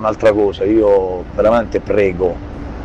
un'altra cosa, io veramente prego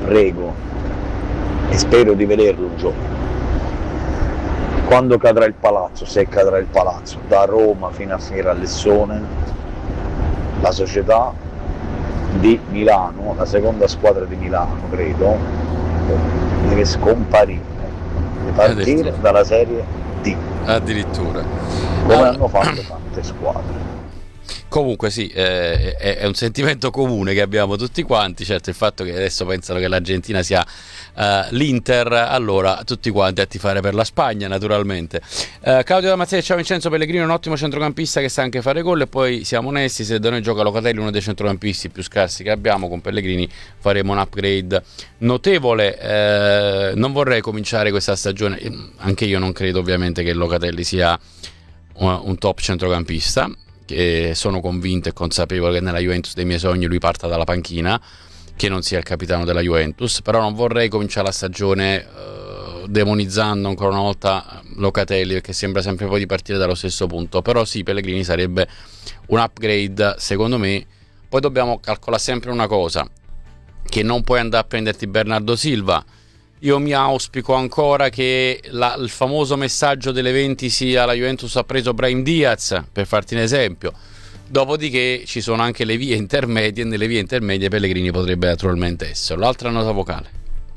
e spero di vederlo un giorno. Quando cadrà il palazzo, se cadrà il palazzo, da Roma fino a finire a Lessone, la società di Milano, la seconda squadra di Milano, credo, deve scomparire, deve partire dalla Serie D. Addirittura. Come hanno fatto tante squadre. Comunque sì, è un sentimento comune che abbiamo tutti quanti. Certo, il fatto che adesso pensano che l'Argentina sia l'Inter, allora tutti quanti a tifare per la Spagna, naturalmente. Claudio Damazzini, ciao Vincenzo Pellegrino, un ottimo centrocampista che sa anche fare gol, e poi siamo onesti, se da noi gioca Locatelli, uno dei centrocampisti più scarsi che abbiamo, con Pellegrini faremo un upgrade notevole. Non vorrei cominciare questa stagione, anche io non credo ovviamente che Locatelli sia un top centrocampista, che sono convinto e consapevole che nella Juventus dei miei sogni lui parta dalla panchina, che non sia il capitano della Juventus, però non vorrei cominciare la stagione demonizzando ancora una volta Locatelli, perché sembra sempre poi di partire dallo stesso punto. Però sì, Pellegrini sarebbe un upgrade secondo me. Poi dobbiamo calcolare sempre una cosa, che non puoi andare a prenderti Bernardo Silva. Io mi auspico ancora che il famoso messaggio delle 20 sia: la Juventus ha preso Brahim Diaz, per farti un esempio. Dopodiché ci sono anche le vie intermedie, e nelle vie intermedie Pellegrini potrebbe naturalmente essere. L'altra nota vocale.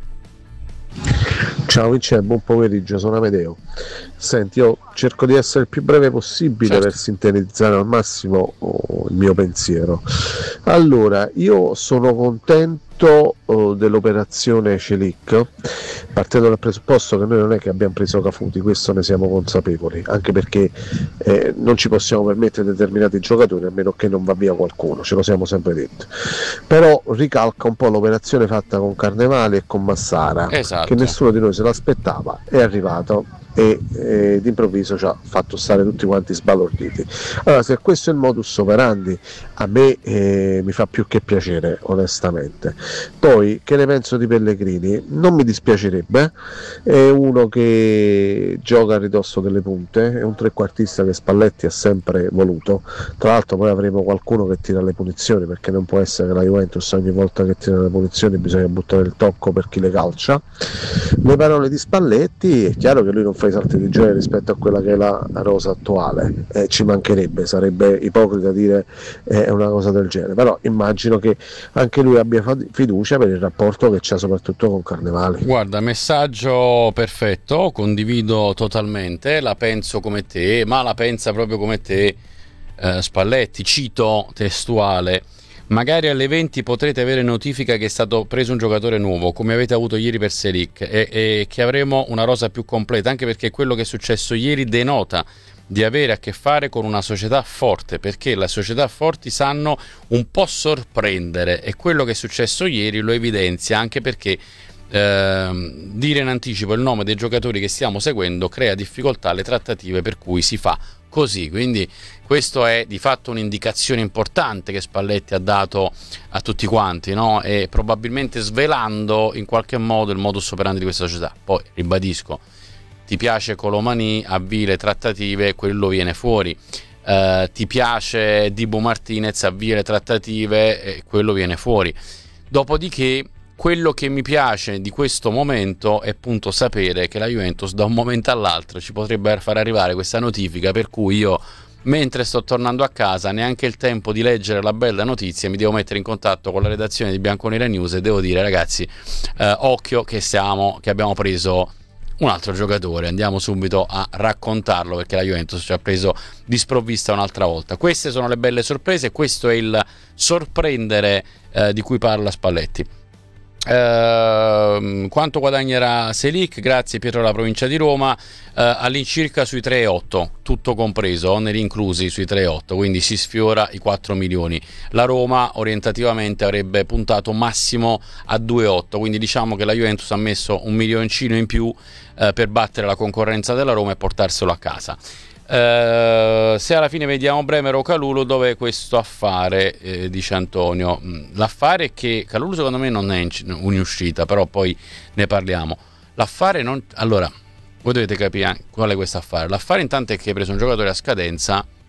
Ciao Vincenzo, buon pomeriggio, sono Amedeo. Senti, io cerco di essere il più breve possibile, certo, per sintetizzare al massimo il mio pensiero. Allora, io sono contento dell'operazione Celic, partendo dal presupposto che noi non è che abbiamo preso Cafuti, questo ne siamo consapevoli, anche perché non ci possiamo permettere determinati giocatori a meno che non va via qualcuno, ce lo siamo sempre detto. Però ricalca un po' l'operazione fatta con Carnevale e con Massara, esatto, che nessuno di noi se l'aspettava, è arrivato e d'improvviso ci ha fatto stare tutti quanti sbalorditi. Allora, se questo è il modus operandi, a me mi fa più che piacere, onestamente. Poi, che ne penso di Pellegrini? Non mi dispiacerebbe, è uno che gioca a ridosso delle punte, è un trequartista che Spalletti ha sempre voluto. Tra l'altro poi avremo qualcuno che tira le punizioni, perché non può essere che la Juventus ogni volta che tira le punizioni bisogna buttare il tocco per chi le calcia. Le parole di Spalletti, è chiaro che lui non fa i salti di gioia rispetto a quella che è la rosa attuale, ci mancherebbe, sarebbe ipocrita dire una cosa del genere, però immagino che anche lui abbia fiducia per il rapporto che c'ha soprattutto con Carnevale. Guarda, messaggio perfetto, condivido totalmente, la penso come te, ma la pensa proprio come te Spalletti. Cito testuale: magari alle 20 potrete avere notifica che è stato preso un giocatore nuovo, come avete avuto ieri per Selic, e che avremo una rosa più completa, anche perché quello che è successo ieri denota di avere a che fare con una società forte, perché le società forti sanno un po' sorprendere, e quello che è successo ieri lo evidenzia, anche perché dire in anticipo il nome dei giocatori che stiamo seguendo crea difficoltà alle trattative, per cui si fa così. Quindi questo è di fatto un'indicazione importante che Spalletti ha dato a tutti quanti, no? E probabilmente svelando in qualche modo il modus operandi di questa società. Poi ribadisco, ti piace Colomani, avvii le trattative, quello viene fuori. Ti piace Dibu Martinez, avvii le trattative, quello viene fuori. Dopodiché quello che mi piace di questo momento è appunto sapere che la Juventus da un momento all'altro ci potrebbe far arrivare questa notifica, per cui io, mentre sto tornando a casa, neanche il tempo di leggere la bella notizia, mi devo mettere in contatto con la redazione di Bianconera News e devo dire: ragazzi, occhio che abbiamo preso un altro giocatore, andiamo subito a raccontarlo, perché la Juventus ci ha preso di sprovvista un'altra volta. Queste sono le belle sorprese, questo è il sorprendere di cui parla Spalletti. Quanto guadagnerà Selic? Grazie Pietro della provincia di Roma. All'incirca sui 3,8, tutto compreso, oneri inclusi, sui 3,8, quindi si sfiora i 4 milioni. La Roma orientativamente avrebbe puntato massimo a 2,8, quindi diciamo che la Juventus ha messo un milioncino in più per battere la concorrenza della Roma e portarselo a casa. Se alla fine vediamo Bremer o Kalulu, dove è questo affare, dice Antonio. L'affare è che Kalulu secondo me non è in uscita, però poi ne parliamo. L'affare non... Allora, voi dovete capire qual è questo affare. L'affare intanto è che hai preso un giocatore a scadenza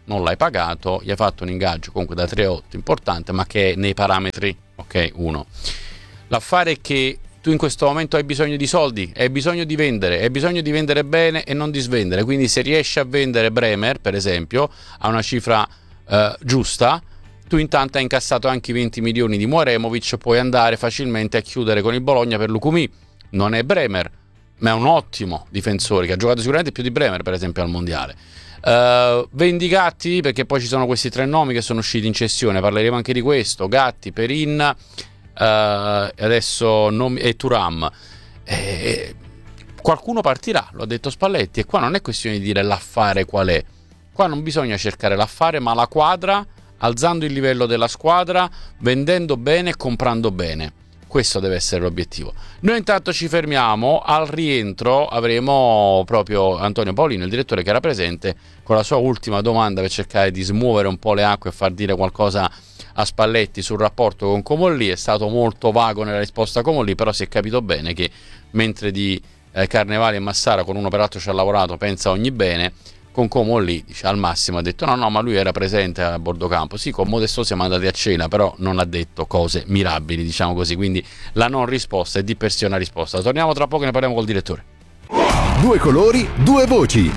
non l'hai pagato, gli hai fatto un ingaggio comunque da 3,8 importante, ma che è nei parametri, ok? 1. L'affare è che tu in questo momento hai bisogno di soldi, hai bisogno di vendere bene e non di svendere, quindi se riesci a vendere Bremer, per esempio, a una cifra giusta, tu intanto hai incassato anche i 20 milioni di Moremovic, puoi andare facilmente a chiudere con il Bologna per Lukumi. Non è Bremer, ma è un ottimo difensore che ha giocato sicuramente più di Bremer, per esempio, al mondiale. Vendi Gatti, perché poi ci sono questi 3 nomi che sono usciti in cessione, parleremo anche di questo: Gatti, Perin, adesso e Thuram. Qualcuno partirà, lo ha detto Spalletti, e qua non è questione di dire l'affare qual è, qua non bisogna cercare l'affare ma la quadra, alzando il livello della squadra, vendendo bene e comprando bene. Questo deve essere l'obiettivo. Noi intanto ci fermiamo, al rientro avremo proprio Antonio Paolino, il direttore, che era presente, con la sua ultima domanda per cercare di smuovere un po' le acque e far dire qualcosa a Spalletti sul rapporto con Comolli. È stato molto vago nella risposta a Comolli, però si è capito bene che mentre di Carnevali e Massara con uno peraltro ci ha lavorato, pensa ogni bene, con Comolli dice al massimo ha detto no, ma lui era presente a bordo campo. Sì, con Modesto siamo andati a cena, però non ha detto cose mirabili, diciamo così, quindi la non risposta è di per sé una risposta. Torniamo tra poco e ne parliamo col direttore. 2 colori, 2 voci.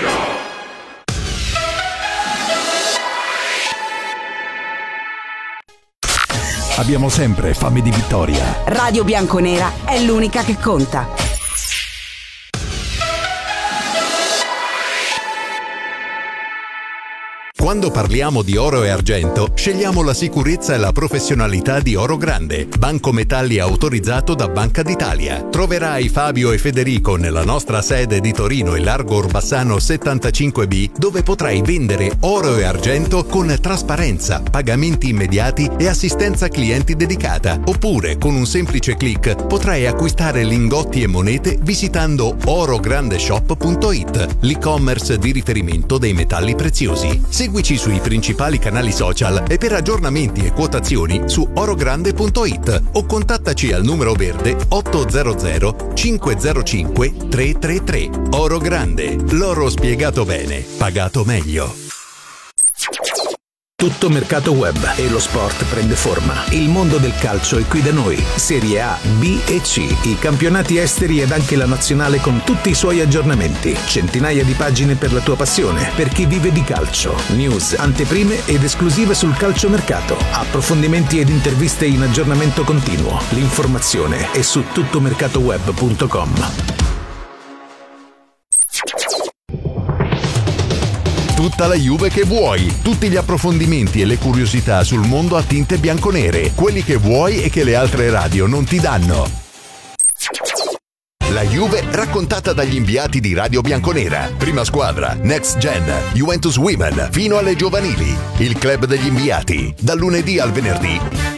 Abbiamo sempre fame di vittoria. Radio Bianconera è l'unica che conta. Quando parliamo di oro e argento, scegliamo la sicurezza e la professionalità di Oro Grande, banco metalli autorizzato da Banca d'Italia. Troverai Fabio e Federico nella nostra sede di Torino in Largo Orbassano 75B, dove potrai vendere oro e argento con trasparenza, pagamenti immediati e assistenza clienti dedicata. Oppure, con un semplice click, potrai acquistare lingotti e monete visitando orograndeshop.it, l'e-commerce di riferimento dei metalli preziosi. Seguici sui principali canali social e per aggiornamenti e quotazioni su orogrande.it o contattaci al numero verde 800 505 333. Oro Grande, l'oro spiegato bene, pagato meglio. Tutto mercato web e lo sport prende forma. Il mondo del calcio è qui da noi. Serie A, B e C, i campionati esteri ed anche la nazionale con tutti i suoi aggiornamenti. Centinaia di pagine per la tua passione, per chi vive di calcio. News, anteprime ed esclusive sul calciomercato. Approfondimenti ed interviste in aggiornamento continuo. L'informazione è su tuttomercatoweb.com. Tutta la Juve che vuoi, tutti gli approfondimenti e le curiosità sul mondo a tinte bianconere, quelli che vuoi e che le altre radio non ti danno. La Juve raccontata dagli inviati di Radio Bianconera. Prima squadra, Next Gen, Juventus Women, fino alle giovanili. Il club degli inviati, dal lunedì al venerdì.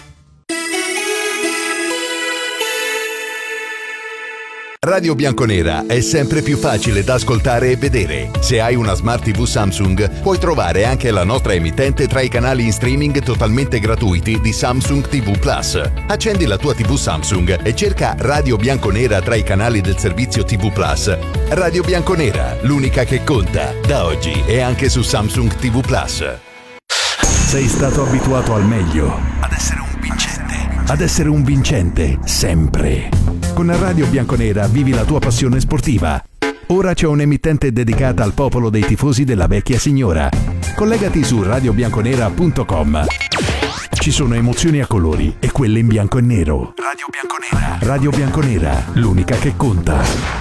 Radio Bianconera è sempre più facile da ascoltare e vedere. Se hai una Smart TV Samsung, puoi trovare anche la nostra emittente tra i canali in streaming totalmente gratuiti di Samsung TV Plus. Accendi la tua TV Samsung e cerca Radio Bianconera tra i canali del servizio TV Plus. Radio Bianconera, l'unica che conta, da oggi e anche su Samsung TV Plus. Sei stato abituato al meglio, ad essere un vincente, sempre. Con Radio Bianconera vivi la tua passione sportiva. Ora c'è un'emittente dedicata al popolo dei tifosi della vecchia signora. Collegati su radiobianconera.com. Ci sono emozioni a colori e quelle in bianco e nero. Radio Bianconera. Radio Bianconera, l'unica che conta.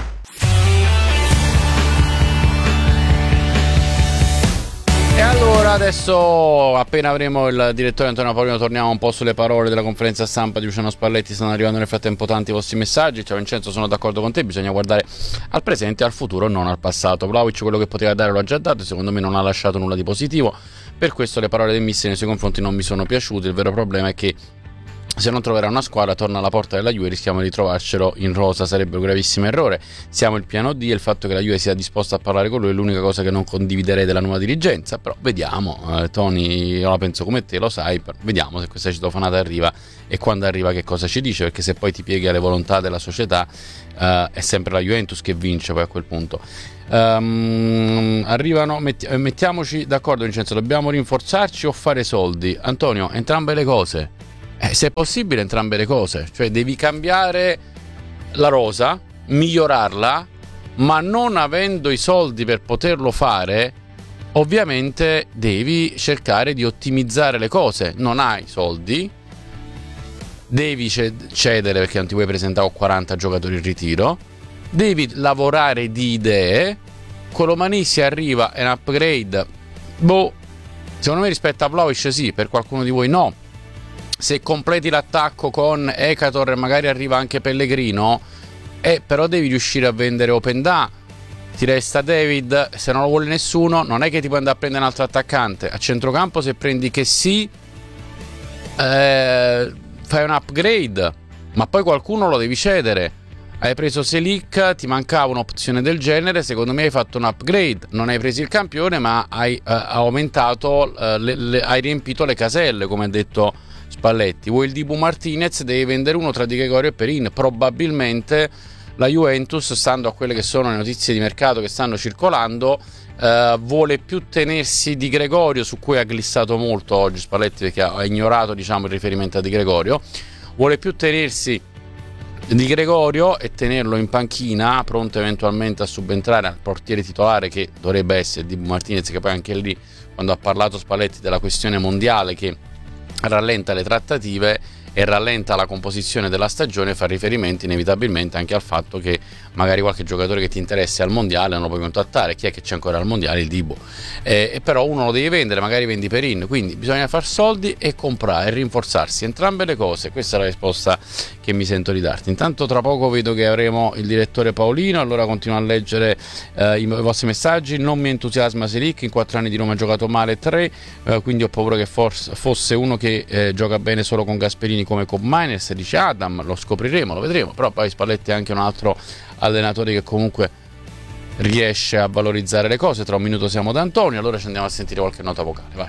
E allora adesso, appena avremo il direttore Antonio Paolino, torniamo un po' sulle parole della conferenza stampa di Luciano Spalletti. Stanno arrivando nel frattempo tanti vostri messaggi. Ciao Vincenzo, sono d'accordo con te, bisogna guardare al presente e al futuro, non al passato. Vlahovic quello che poteva dare lo ha già dato, secondo me non ha lasciato nulla di positivo, per questo le parole del mister nei suoi confronti non mi sono piaciute. Il vero problema è che se non troverà una squadra torna alla porta della Juve, rischiamo di trovarcelo in rosa, sarebbe un gravissimo errore. Siamo il piano D e il fatto che la Juve sia disposta a parlare con lui è l'unica cosa che non condividerei della nuova dirigenza, però vediamo. Tony, io la penso come te, lo sai, vediamo se questa citofonata arriva e quando arriva che cosa ci dice, perché se poi ti pieghi alle volontà della società è sempre la Juventus che vince poi a quel punto. Arrivano, mettiamoci d'accordo Vincenzo, dobbiamo rinforzarci o fare soldi? Antonio, entrambe le cose. Se è possibile entrambe le cose, cioè devi cambiare la rosa, migliorarla, ma non avendo i soldi per poterlo fare, ovviamente devi cercare di ottimizzare le cose. Non hai soldi, devi cedere perché non ti vuoi presentare con 40 giocatori in ritiro, devi lavorare di idee. Colomani se arriva è un upgrade, secondo me rispetto a Vlahovic sì, per qualcuno di voi no. Se completi l'attacco con Ekator e magari arriva anche Pellegrino, però devi riuscire a vendere Openda. Ti resta David, se non lo vuole nessuno non è che ti puoi andare a prendere un altro attaccante. A centrocampo se prendi che sì, fai un upgrade, ma poi qualcuno lo devi cedere. Hai preso Selic, ti mancava un'opzione del genere, secondo me hai fatto un upgrade. Non hai preso il campione, ma hai aumentato, hai riempito le caselle, come ha detto Spalletti. Vuoi il Dibu Martinez, devi vendere uno tra Di Gregorio e Perin. Probabilmente la Juventus, stando a quelle che sono le notizie di mercato che stanno circolando, vuole più tenersi Di Gregorio, su cui ha glissato molto oggi Spalletti perché ha ignorato, diciamo, il riferimento a Di Gregorio. Vuole più tenersi Di Gregorio e tenerlo in panchina, pronto eventualmente a subentrare al portiere titolare che dovrebbe essere Dibu Martinez, che poi anche lì, quando ha parlato Spalletti della questione mondiale che rallenta le trattative e rallenta la composizione della stagione, fa riferimento inevitabilmente anche al fatto che magari qualche giocatore che ti interessa al mondiale non lo puoi contattare. Chi è che c'è ancora al mondiale? Il Dibu. E però uno lo devi vendere, magari vendi Perin, quindi bisogna far soldi e comprare e rinforzarsi, entrambe le cose. Questa è la risposta che mi sento di darti. Intanto tra poco vedo che avremo il direttore Paolino, allora continuo a leggere i vostri messaggi. Non mi entusiasma Selic, in 4 anni di Roma ha giocato male 3, quindi ho paura che fosse uno che gioca bene solo con Gasperini come con Miners, dice Adam. Lo scopriremo, lo vedremo, però poi Spalletti è anche un altro allenatore che comunque riesce a valorizzare le cose. Tra un minuto siamo da Antonio, allora ci andiamo a sentire qualche nota vocale, vai.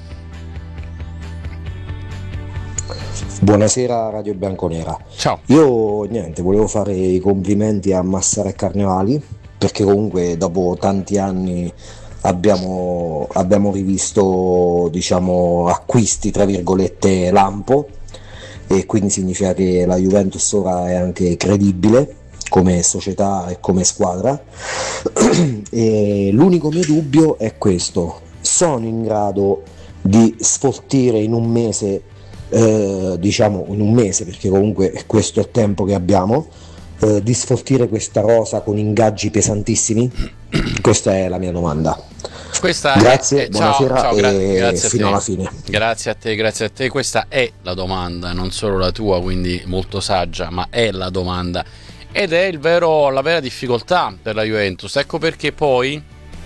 Buonasera Radio Bianconera. Ciao. Io volevo fare i complimenti a Massara e Carnevali, perché comunque dopo tanti anni abbiamo rivisto, diciamo, acquisti tra virgolette lampo, e quindi significa che la Juventus ora è anche credibile come società e come squadra. E l'unico mio dubbio è questo: sono in grado di sfoltire in un mese, perché comunque questo è il tempo che abbiamo, di sfoltire questa rosa con ingaggi pesantissimi? Questa è la mia domanda. Grazie, buonasera, grazie fino alla fine. Grazie a te. Questa è la domanda, non solo la tua, quindi molto saggia, ma è la domanda ed è la vera difficoltà per la Juventus. Ecco perché poi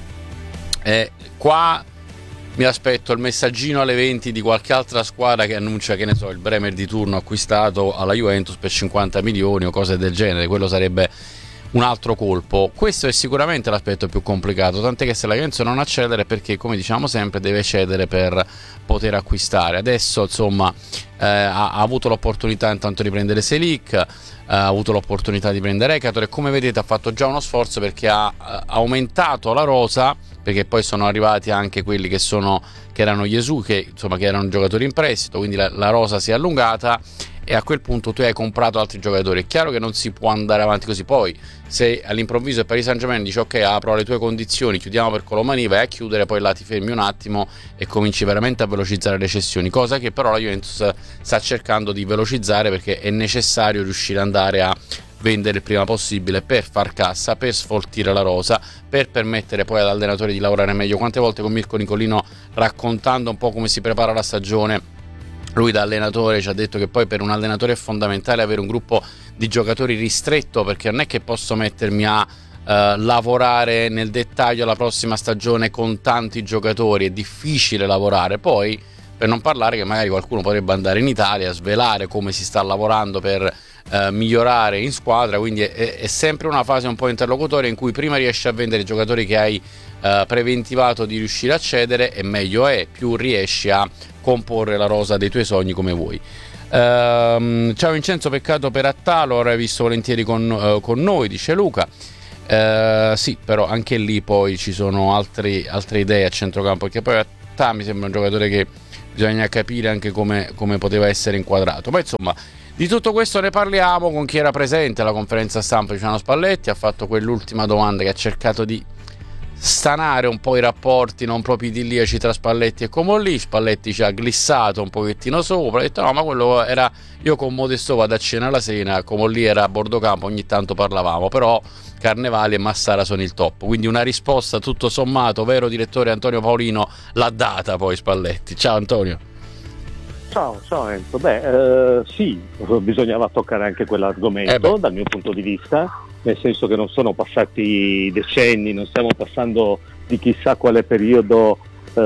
qua mi aspetto il messaggino alle 20 di qualche altra squadra che annuncia, che ne so, il Bremer di turno acquistato alla Juventus per 50 milioni o cose del genere. Quello sarebbe un altro colpo. Questo è sicuramente l'aspetto più complicato, tant'è che se la Juventus non accedere, perché come diciamo sempre deve cedere per poter acquistare. Adesso insomma ha avuto l'opportunità intanto di prendere Selic, ha avuto l'opportunità di prendere Ekator e come vedete ha fatto già uno sforzo perché ha aumentato la rosa, perché poi sono arrivati anche quelli che erano Gesù, che erano giocatori in prestito, quindi la rosa si è allungata e a quel punto tu hai comprato altri giocatori. È chiaro che non si può andare avanti così. Poi se all'improvviso il Paris Saint-Germain dice ok, apro le tue condizioni, chiudiamo per Colomani, vai a chiudere, poi là ti fermi un attimo e cominci veramente a velocizzare le cessioni, cosa che però la Juventus sta cercando di velocizzare, perché è necessario riuscire ad andare a vendere il prima possibile per far cassa, per sfoltire la rosa, per permettere poi ad allenatori di lavorare meglio. Quante volte con Mirko Nicolino, raccontando un po' come si prepara la stagione, lui da allenatore ci ha detto che poi per un allenatore è fondamentale avere un gruppo di giocatori ristretto, perché non è che posso mettermi a lavorare nel dettaglio la prossima stagione con tanti giocatori, è difficile lavorare. Poi per non parlare che magari qualcuno potrebbe andare in Italia a svelare come si sta lavorando per migliorare in squadra, quindi è sempre una fase un po' interlocutoria in cui prima riesci a vendere i giocatori che hai preventivato di riuscire a cedere e meglio è, più riesci a comporre la rosa dei tuoi sogni come vuoi. Ciao Vincenzo, peccato per Attalo, avrei visto volentieri con noi, dice Luca. Sì, però anche lì poi ci sono altre idee a centrocampo, perché poi Attà mi sembra un giocatore che bisogna capire anche come poteva essere inquadrato. Ma insomma, di tutto questo ne parliamo con chi era presente alla conferenza stampa di Luciano Spalletti. Ha fatto quell'ultima domanda che ha cercato di stanare un po' i rapporti non proprio idilliaci tra Spalletti e Comolli. Spalletti ci ha glissato un pochettino sopra, ha detto no, ma quello era, io con Modesto vado a cena la sera, Comolli era a bordo campo, ogni tanto parlavamo, però Carnevali e Massara sono il top. Quindi una risposta tutto sommato, vero direttore Antonio Paolino, l'ha data poi Spalletti. Ciao Antonio. Ciao Enzo, sì, bisognava toccare anche quell'argomento dal mio punto di vista, nel senso che non sono passati decenni, non stiamo passando di chissà quale periodo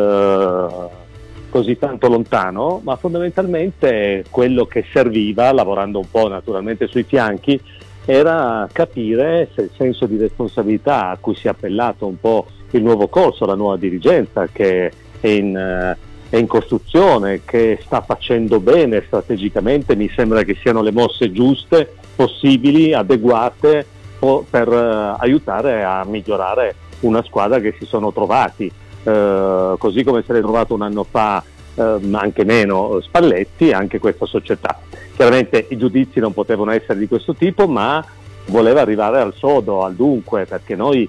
così tanto lontano, ma fondamentalmente quello che serviva, lavorando un po' naturalmente sui fianchi, era capire se il senso di responsabilità a cui si è appellato un po' il nuovo corso, la nuova dirigenza che è in costruzione, che sta facendo bene strategicamente, mi sembra che siano le mosse giuste, possibili, adeguate per aiutare a migliorare una squadra che si sono trovati, così come se l'è trovato un anno fa, anche meno, Spalletti, anche questa società. Chiaramente i giudizi non potevano essere di questo tipo, ma voleva arrivare al sodo, al dunque, perché noi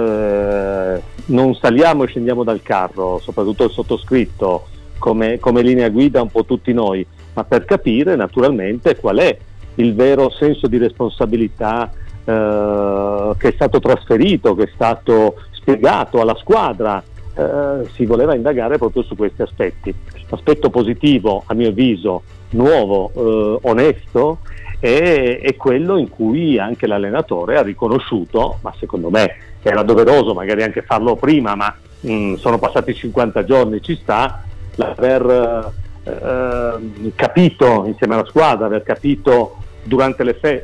non saliamo e scendiamo dal carro, soprattutto il sottoscritto, come linea guida un po' tutti noi, ma per capire naturalmente qual è il vero senso di responsabilità che è stato trasferito, che è stato spiegato alla squadra. Si voleva indagare proprio su questi aspetti. L'aspetto positivo, a mio avviso, nuovo, onesto, è quello in cui anche l'allenatore ha riconosciuto, ma secondo me era doveroso magari anche farlo prima, ma sono passati 50 giorni, ci sta, l'aver capito insieme alla squadra, aver capito durante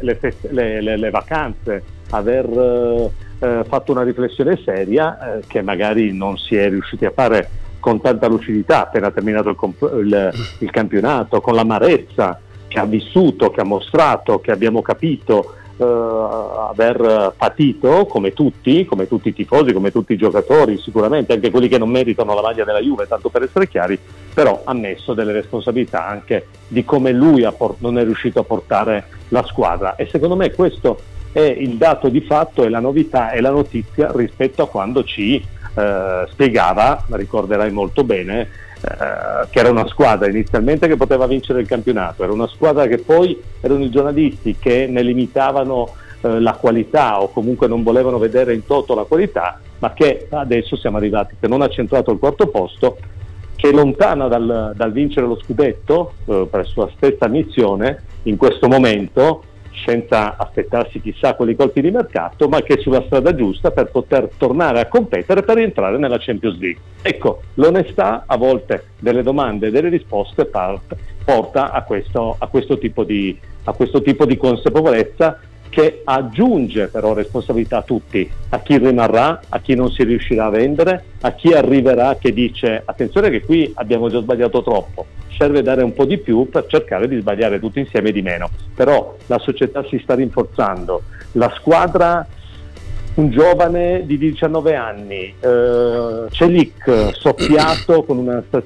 le vacanze, aver fatto una riflessione seria che magari non si è riusciti a fare con tanta lucidità appena terminato il campionato, con l'amarezza che ha vissuto, che ha mostrato, che abbiamo capito aver patito come tutti i tifosi, come tutti i giocatori, sicuramente anche quelli che non meritano la maglia della Juve, tanto per essere chiari, però ha messo delle responsabilità anche di come lui non è riuscito a portare la squadra, e secondo me questo è il dato di fatto e la novità e la notizia rispetto a quando ci spiegava, ricorderai molto bene, che era una squadra inizialmente che poteva vincere il campionato, era una squadra che poi erano i giornalisti che ne limitavano la qualità o comunque non volevano vedere in toto la qualità, ma che adesso siamo arrivati, che non ha centrato il quarto posto, che è lontana dal vincere lo scudetto per sua stessa missione in questo momento, senza aspettarsi chissà quali colpi di mercato, ma che è sulla strada giusta per poter tornare a competere per rientrare nella Champions League. Ecco, l'onestà a volte delle domande e delle risposte porta a questo tipo di consapevolezza, che aggiunge però responsabilità a tutti, a chi rimarrà, a chi non si riuscirà a vendere, a chi arriverà che dice attenzione che qui abbiamo già sbagliato troppo, serve dare un po' di più per cercare di sbagliare tutti insieme di meno. Però la società si sta rinforzando, la squadra, un giovane di 19 anni, Celik soffiato con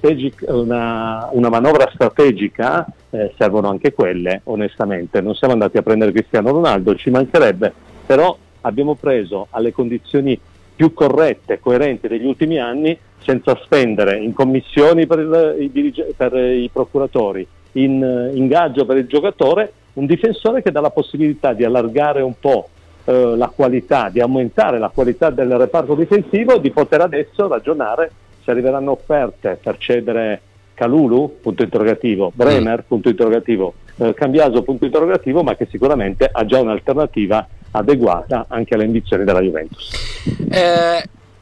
una manovra strategica, servono anche quelle, onestamente. Non siamo andati a prendere Cristiano Ronaldo, ci mancherebbe, però abbiamo preso alle condizioni più corrette, coerenti degli ultimi anni, senza spendere in commissioni per i procuratori, in ingaggio per il giocatore, un difensore che dà la possibilità di allargare un po' la qualità, di aumentare la qualità del reparto difensivo e di poter adesso ragionare se arriveranno offerte per cedere Kalulu, punto interrogativo, Bremer, punto interrogativo, Cambiaso, punto interrogativo, ma che sicuramente ha già un'alternativa adeguata anche alle ambizioni della Juventus.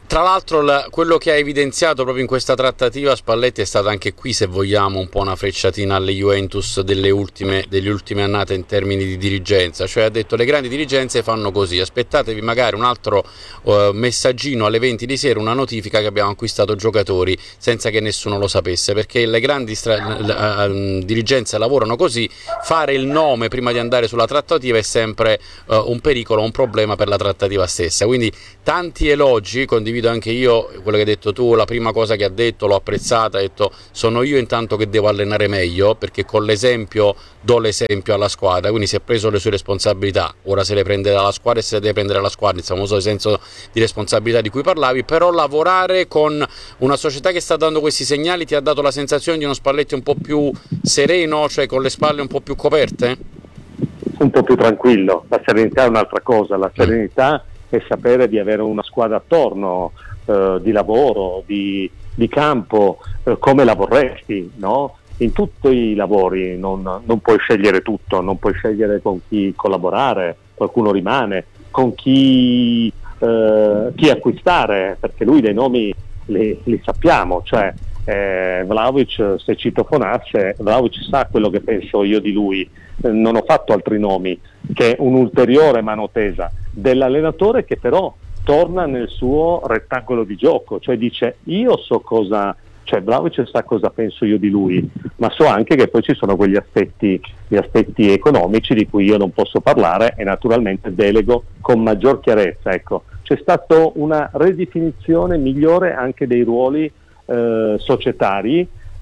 Tra l'altro quello che ha evidenziato proprio in questa trattativa Spalletti è stata anche qui, se vogliamo, un po' una frecciatina alle Juventus delle ultime annate in termini di dirigenza, cioè ha detto: le grandi dirigenze fanno così, aspettatevi magari un altro messaggino alle 20 di sera, una notifica che abbiamo acquistato giocatori senza che nessuno lo sapesse, perché le grandi dirigenze lavorano così. Fare il nome prima di andare sulla trattativa è sempre un pericolo, un problema per la trattativa stessa. Quindi tanti elogi, condivido anche io quello che hai detto tu. La prima cosa che ha detto l'ho apprezzata, ha detto: sono io intanto che devo allenare meglio, perché con l'esempio do l'esempio alla squadra. Quindi si è preso le sue responsabilità, ora se le prende dalla squadra e se le deve prendere la squadra, il famoso senso di responsabilità di cui parlavi. Però lavorare con una società che sta dando questi segnali ti ha dato la sensazione di uno Spalletti un po' più sereno, cioè con le spalle un po' più coperte? Un po' più tranquillo. La serenità è un'altra cosa, la serenità è sapere di avere una squadra attorno, di lavoro, di campo, come la vorresti, no? In tutti i lavori non puoi scegliere tutto, non puoi scegliere con chi collaborare, qualcuno rimane, con chi acquistare, perché lui dei nomi li sappiamo, cioè Vlahovic, se citofonasse, Vlahovic sa quello che penso io di lui. Non ho fatto altri nomi, che un'ulteriore mano tesa dell'allenatore, che però torna nel suo rettangolo di gioco, cioè dice: io so cosa, cioè Vlahovic sa cosa penso io di lui, ma so anche che poi ci sono quegli aspetti, gli aspetti economici di cui io non posso parlare, e naturalmente delego con maggior chiarezza. Ecco, c'è stata una ridefinizione migliore anche dei ruoli societari,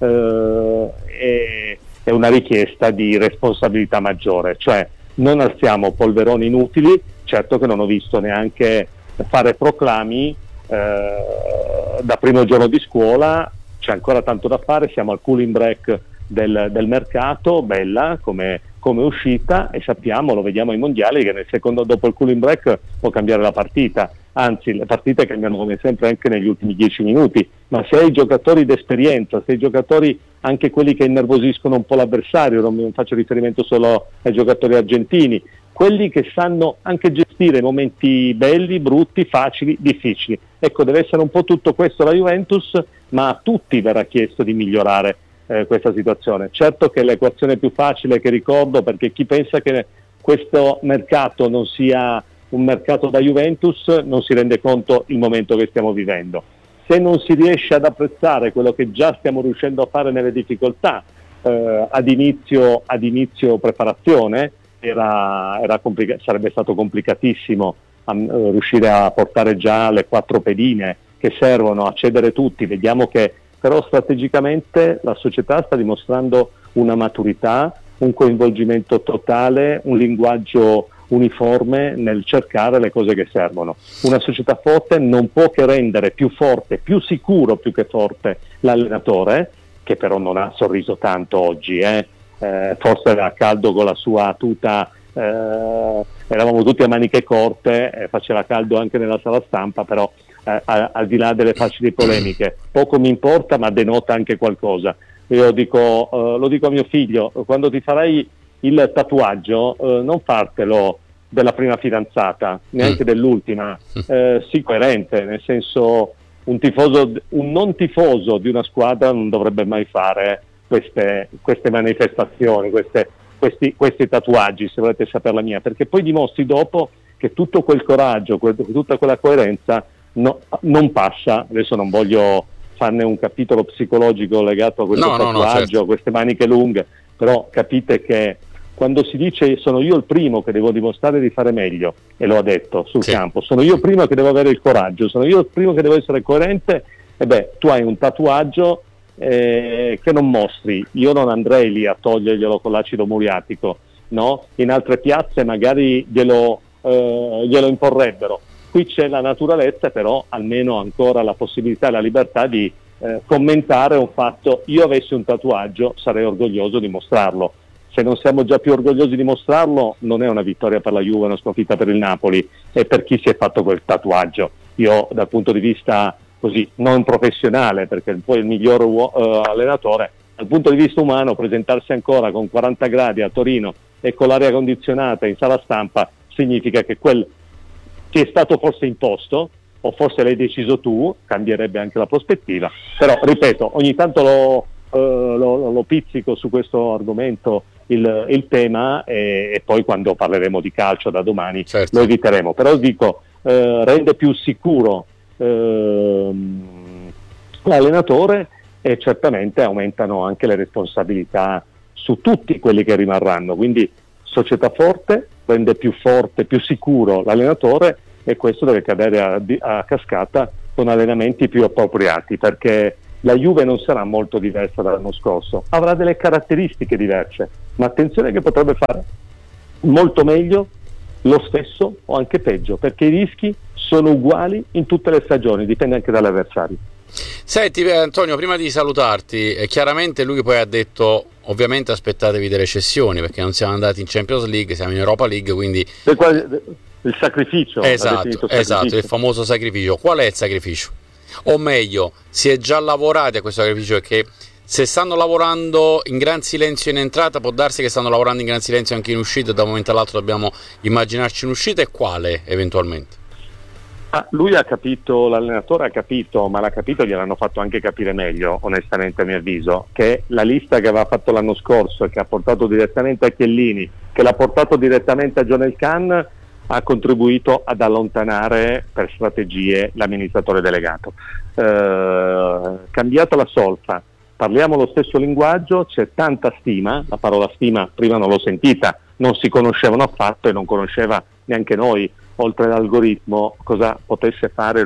e una richiesta di responsabilità maggiore, cioè non alziamo polveroni inutili. Certo che non ho visto neanche fare proclami da primo giorno di scuola, c'è ancora tanto da fare, siamo al cooling break del mercato, bella come uscita, e sappiamo, lo vediamo ai mondiali, che nel secondo, dopo il cooling break, può cambiare la partita, anzi le partite cambiano come sempre anche negli ultimi 10 minuti, ma se hai giocatori d'esperienza, se hai giocatori anche quelli che innervosiscono un po' l'avversario, non faccio riferimento solo ai giocatori argentini, quelli che sanno anche gestire momenti belli, brutti, facili, difficili. Ecco, deve essere un po' tutto questo la Juventus, ma a tutti verrà chiesto di migliorare questa situazione. Certo che è l'equazione più facile che ricordo, perché chi pensa che questo mercato non sia un mercato da Juventus non si rende conto il momento che stiamo vivendo. Se non si riesce ad apprezzare quello che già stiamo riuscendo a fare nelle difficoltà, ad inizio preparazione, sarebbe stato complicatissimo riuscire a portare già le 4 pedine che servono a cedere tutti. Vediamo che però strategicamente la società sta dimostrando una maturità, un coinvolgimento totale, un linguaggio uniforme nel cercare le cose che servono. Una società forte non può che rendere più forte, più sicuro più che forte l'allenatore, che però non ha sorriso tanto oggi, forse era caldo con la sua tuta, eravamo tutti a maniche corte, faceva caldo anche nella sala stampa, però al di là delle facili polemiche poco mi importa, ma denota anche qualcosa. Io lo dico a mio figlio: quando ti farai il tatuaggio non fartelo della prima fidanzata, neanche dell'ultima, sii coerente, nel senso, un non tifoso di una squadra non dovrebbe mai fare queste manifestazioni, questi tatuaggi, se volete sapere la mia, perché poi dimostri dopo che tutto quel coraggio, tutta quella coerenza non passa. Adesso non voglio farne un capitolo psicologico legato a questo tatuaggio, certo, a queste maniche lunghe, però capite che quando si dice sono io il primo che devo dimostrare di fare meglio, e lo ha detto sul campo, sono io il primo che devo avere il coraggio, sono io il primo che devo essere coerente, tu hai un tatuaggio che non mostri. Io non andrei lì a toglierglielo con l'acido muriatico, no? In altre piazze magari glielo imporrebbero. Qui c'è la naturalezza, però almeno ancora la possibilità e la libertà di commentare un fatto. Io avessi un tatuaggio sarei orgoglioso di mostrarlo. Se non siamo già più orgogliosi di mostrarlo, non è una vittoria per la Juve, una sconfitta per il Napoli, e per chi si è fatto quel tatuaggio. Io, dal punto di vista così non professionale, perché poi il miglior allenatore, dal punto di vista umano, presentarsi ancora con 40 gradi a Torino e con l'aria condizionata in sala stampa significa che quel che è stato forse imposto o forse l'hai deciso tu, cambierebbe anche la prospettiva. Però ripeto, ogni tanto lo pizzico su questo argomento il tema, e poi quando parleremo di calcio da domani lo eviteremo. Però dico, rende più sicuro l'allenatore, e certamente aumentano anche le responsabilità su tutti quelli che rimarranno. Quindi società forte rende più forte, più sicuro l'allenatore, e questo deve cadere a cascata con allenamenti più appropriati, perché la Juve non sarà molto diversa dall'anno scorso, avrà delle caratteristiche diverse, ma attenzione che potrebbe fare molto meglio, lo stesso o anche peggio, perché i rischi sono uguali in tutte le stagioni, dipende anche dall'avversario. Senti Antonio, prima di salutarti, chiaramente lui poi ha detto ovviamente aspettatevi delle cessioni, perché non siamo andati in Champions League, siamo in Europa League, quindi il sacrificio, esatto, il famoso sacrificio. Qual è il sacrificio? O meglio, si è già lavorati a questo sacrificio, perché se stanno lavorando in gran silenzio in entrata, può darsi che stanno lavorando in gran silenzio anche in uscita, e da un momento all'altro dobbiamo immaginarci un'uscita, e quale eventualmente? Lui ha capito, l'allenatore ha capito, ma l'ha capito e gliel'hanno fatto anche capire meglio, onestamente a mio avviso, che la lista che aveva fatto l'anno scorso e che ha portato direttamente a Chiellini, che l'ha portato direttamente a Jonel Khan, ha contribuito ad allontanare per strategie l'amministratore delegato. Cambiata la solfa, parliamo lo stesso linguaggio, c'è tanta stima, la parola stima prima non l'ho sentita, non si conoscevano affatto e non conosceva neanche noi, oltre all'algoritmo, cosa potesse fare,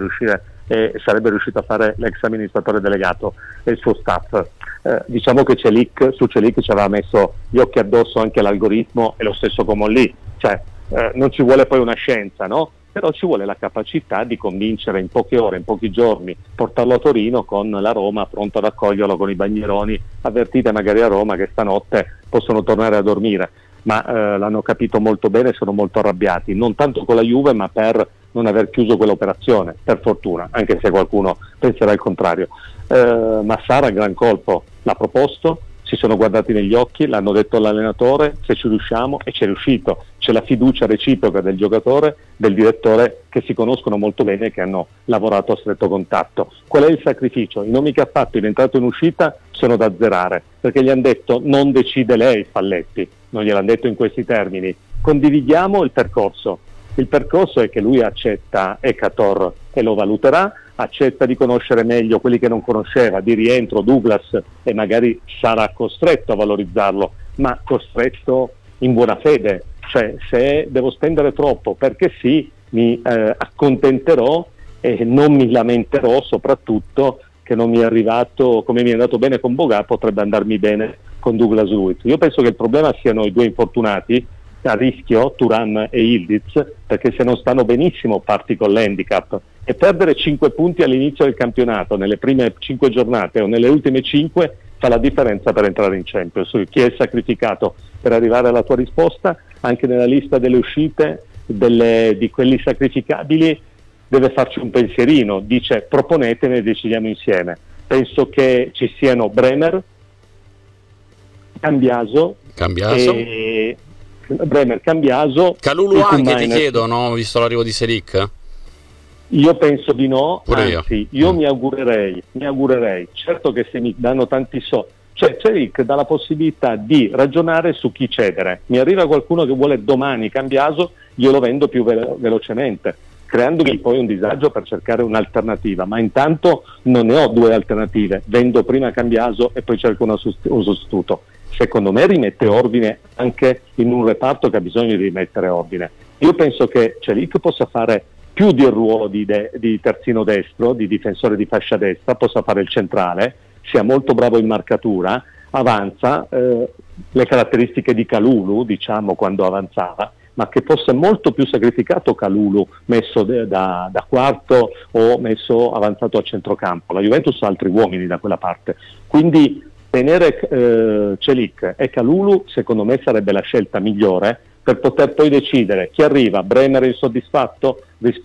sarebbe riuscito a fare l'ex amministratore delegato e il suo staff. Diciamo che su Celic ci aveva messo gli occhi addosso anche l'algoritmo, e lo stesso Comolli, cioè non ci vuole poi una scienza, no? Però ci vuole la capacità di convincere in poche ore, in pochi giorni, portarlo a Torino con la Roma pronta ad accoglierlo con i bandieroni, avvertite magari a Roma che stanotte possono tornare a dormire. Ma l'hanno capito molto bene, sono molto arrabbiati, non tanto con la Juve, ma per non aver chiuso quell'operazione, per fortuna, anche se qualcuno penserà il contrario. Massara, gran colpo, l'ha proposto, si sono guardati negli occhi, l'hanno detto all'allenatore, se ci riusciamo, e ci è riuscito. C'è la fiducia reciproca del giocatore, del direttore, che si conoscono molto bene e che hanno lavorato a stretto contatto. Qual è il sacrificio? I nomi che ha fatto in entrata e in uscita sono da azzerare, perché gli hanno detto non decide lei, Spalletti, non gliel'hanno detto in questi termini, condividiamo il percorso. Il percorso è che lui accetta Ekator e lo valuterà, accetta di conoscere meglio quelli che non conosceva, di rientro Douglas, e magari sarà costretto a valorizzarlo, ma costretto in buona fede, cioè se devo spendere troppo perché sì, mi accontenterò e non mi lamenterò, soprattutto che non mi è arrivato come mi è andato bene con Boga, potrebbe andarmi bene con Douglas Luiz. Io penso che il problema siano i due infortunati a rischio, Thuram e Yildiz, perché se non stanno benissimo parti con l'handicap, e perdere 5 punti all'inizio del campionato nelle prime 5 giornate o nelle ultime 5 fa la differenza per entrare in Champions. Chi è sacrificato per arrivare alla tua risposta, anche nella lista delle uscite di quelli sacrificabili deve farci un pensierino, dice proponetene e decidiamo insieme. Penso che ci siano Bremer, Cambiaso. E Bremer, Cambiaso, Kalulu anche, ti chiedo, no? Visto l'arrivo di Selic? Io penso di no, pure anzi io mi augurerei, certo che se mi danno tanti soldi, cioè Selic dà la possibilità di ragionare su chi cedere. Mi arriva qualcuno che vuole domani Cambiaso, io lo vendo più velocemente, creandomi poi un disagio per cercare un'alternativa, ma intanto non ne ho due alternative, vendo prima Cambiaso e poi cerco un sostituto. Secondo me rimette ordine anche in un reparto che ha bisogno di rimettere ordine. Io penso che Celic possa fare più del ruolo di terzino destro, di difensore di fascia destra, possa fare il centrale, sia molto bravo in marcatura, avanza, le caratteristiche di Kalulu, diciamo, quando avanzava, ma che fosse molto più sacrificato Kalulu messo da quarto o messo avanzato a centrocampo. La Juventus ha altri uomini da quella parte, quindi tenere Celic e Kalulu secondo me sarebbe la scelta migliore per poter poi decidere chi arriva. Bremer è insoddisfatto,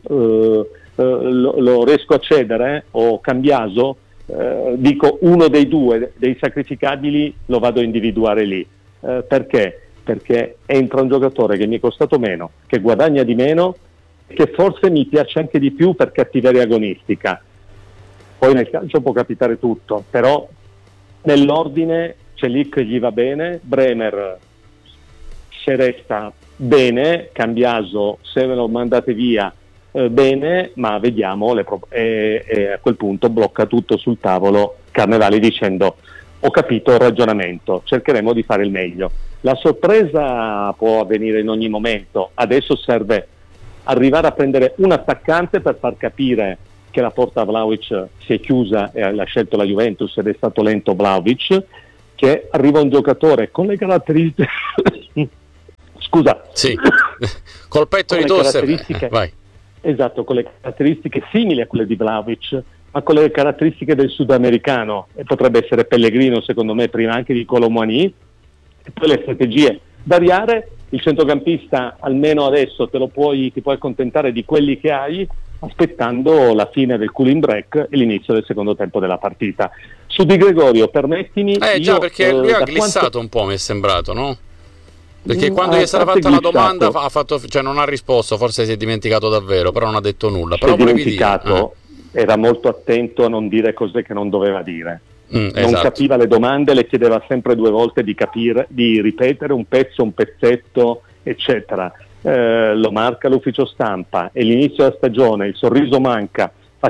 lo riesco a cedere, o Cambiaso, dico uno dei due, dei sacrificabili lo vado a individuare lì. Perché? Perché entra un giocatore che mi è costato meno, che guadagna di meno che forse mi piace anche di più per cattiveria agonistica. Poi nel calcio può capitare tutto, però nell'ordine Celik gli va bene, Bremer se resta bene, Cambiaso se ve lo mandate via bene, ma vediamo e a quel punto blocca tutto sul tavolo Carnevali dicendo: ho capito il ragionamento, cercheremo di fare il meglio. La sorpresa può avvenire in ogni momento, adesso serve arrivare a prendere un attaccante per far capire che la porta a Vlahovic si è chiusa e l'ha scelto la Juventus ed è stato lento Vlahovic, che arriva un giocatore con le caratteristiche scusa sì. Col petto di tosse vai. Esatto, con le caratteristiche simili a quelle di Vlahovic, ma con le caratteristiche del sudamericano, e potrebbe essere Pellegrino secondo me prima anche di Colomboani, e poi le strategie variare. Il centrocampista almeno adesso ti puoi accontentare di quelli che hai, aspettando la fine del cooling break e l'inizio del secondo tempo della partita. Su Di Gregorio, permettimi... già, perché lui ha glissato un po', mi è sembrato, no? Perché quando gli è stata fatta la domanda ha fatto, cioè non ha risposto, forse si è dimenticato davvero, però non ha detto nulla. Però era molto attento a non dire cose che non doveva dire. Non esatto. Capiva le domande, le chiedeva sempre 2 volte di ripetere un pezzetto, eccetera. Lo marca l'ufficio stampa, e l'inizio della stagione, il sorriso manca,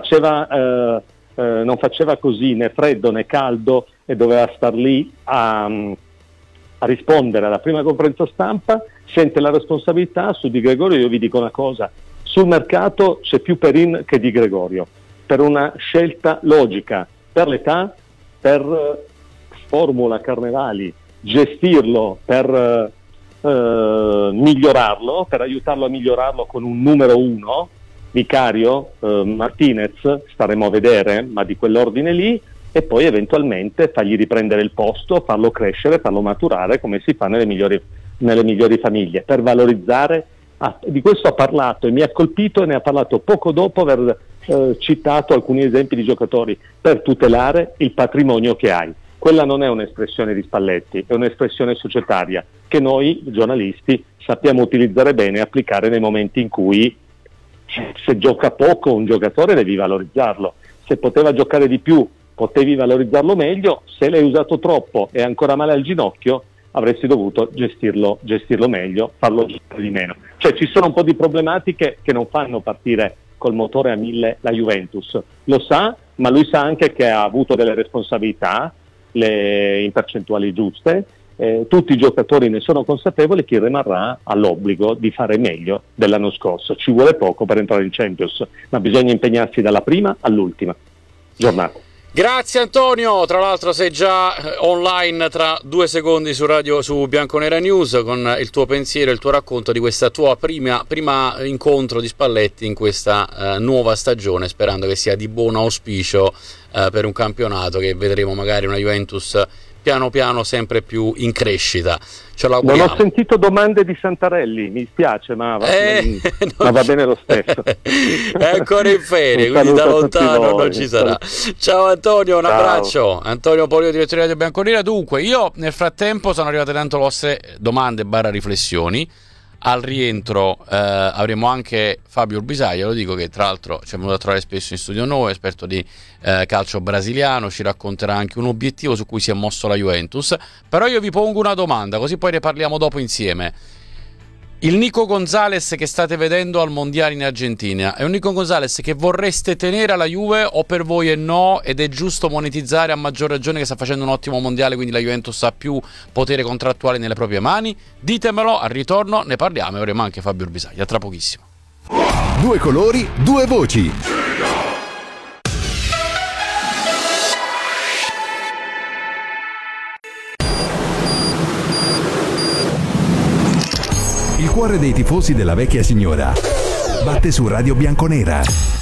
non faceva così né freddo né caldo, e doveva star lì a rispondere alla prima conferenza stampa, sente la responsabilità. Su Di Gregorio io vi dico una cosa: sul mercato c'è più Perin che Di Gregorio, per una scelta logica, per l'età, per formula Carnevali, gestirlo, per migliorarlo, per aiutarlo a migliorarlo con un numero 1, Vicario, Martinez, staremo a vedere, ma di quell'ordine lì, e poi eventualmente fargli riprendere il posto, farlo crescere, farlo maturare come si fa nelle migliori famiglie, per valorizzare. Di questo ha parlato e mi ha colpito, e ne ha parlato poco dopo aver citato alcuni esempi di giocatori, per tutelare il patrimonio che hai. Quella non è un'espressione di Spalletti, è un'espressione societaria che noi giornalisti sappiamo utilizzare bene e applicare nei momenti in cui, se gioca poco un giocatore, devi valorizzarlo. Se poteva giocare di più, potevi valorizzarlo meglio. Se l'hai usato troppo e ancora male al ginocchio, avresti dovuto gestirlo meglio, farlo giocare di meno. Cioè ci sono un po' di problematiche che non fanno partire col motore a 1000 la Juventus. Lo sa, ma lui sa anche che ha avuto delle responsabilità, in percentuali giuste. Tutti i giocatori ne sono consapevoli, chi rimarrà all'obbligo di fare meglio dell'anno scorso. Ci vuole poco per entrare in Champions, ma bisogna impegnarsi dalla prima all'ultima giornata. Grazie Antonio, tra l'altro sei già online tra 2 secondi su Bianconera News con il tuo pensiero, il tuo racconto di questa tua prima incontro di Spalletti in questa nuova stagione, sperando che sia di buon auspicio per un campionato che vedremo magari una Juventus piano piano sempre più in crescita. Ce l'auguriamo. Non ho sentito domande di Santarelli, mi spiace, ma va bene lo stesso. È ancora in ferie, quindi da lontano non ci sarà. Ciao Antonio, un abbraccio. Antonio Polio, direttore di Radio Bianconera. Dunque, io nel frattempo sono arrivate tanto le vostre domande / riflessioni. Al rientro avremo anche Fabio Urbisaia, lo dico, che tra l'altro ci è venuto a trovare spesso in studio noi, esperto di calcio brasiliano, ci racconterà anche un obiettivo su cui si è mosso la Juventus. Però io vi pongo una domanda, così poi ne parliamo dopo insieme. Il Nico Gonzalez che state vedendo al Mondiale in Argentina è un Nico Gonzalez che vorreste tenere alla Juve, o per voi è no ed è giusto monetizzare, a maggior ragione che sta facendo un ottimo Mondiale, quindi la Juventus ha più potere contrattuale nelle proprie mani? Ditemelo, al ritorno ne parliamo e avremo anche Fabio Urbisaglia tra pochissimo. 2 colori, 2 voci. Il cuore dei tifosi della vecchia signora batte su Radio Bianconera.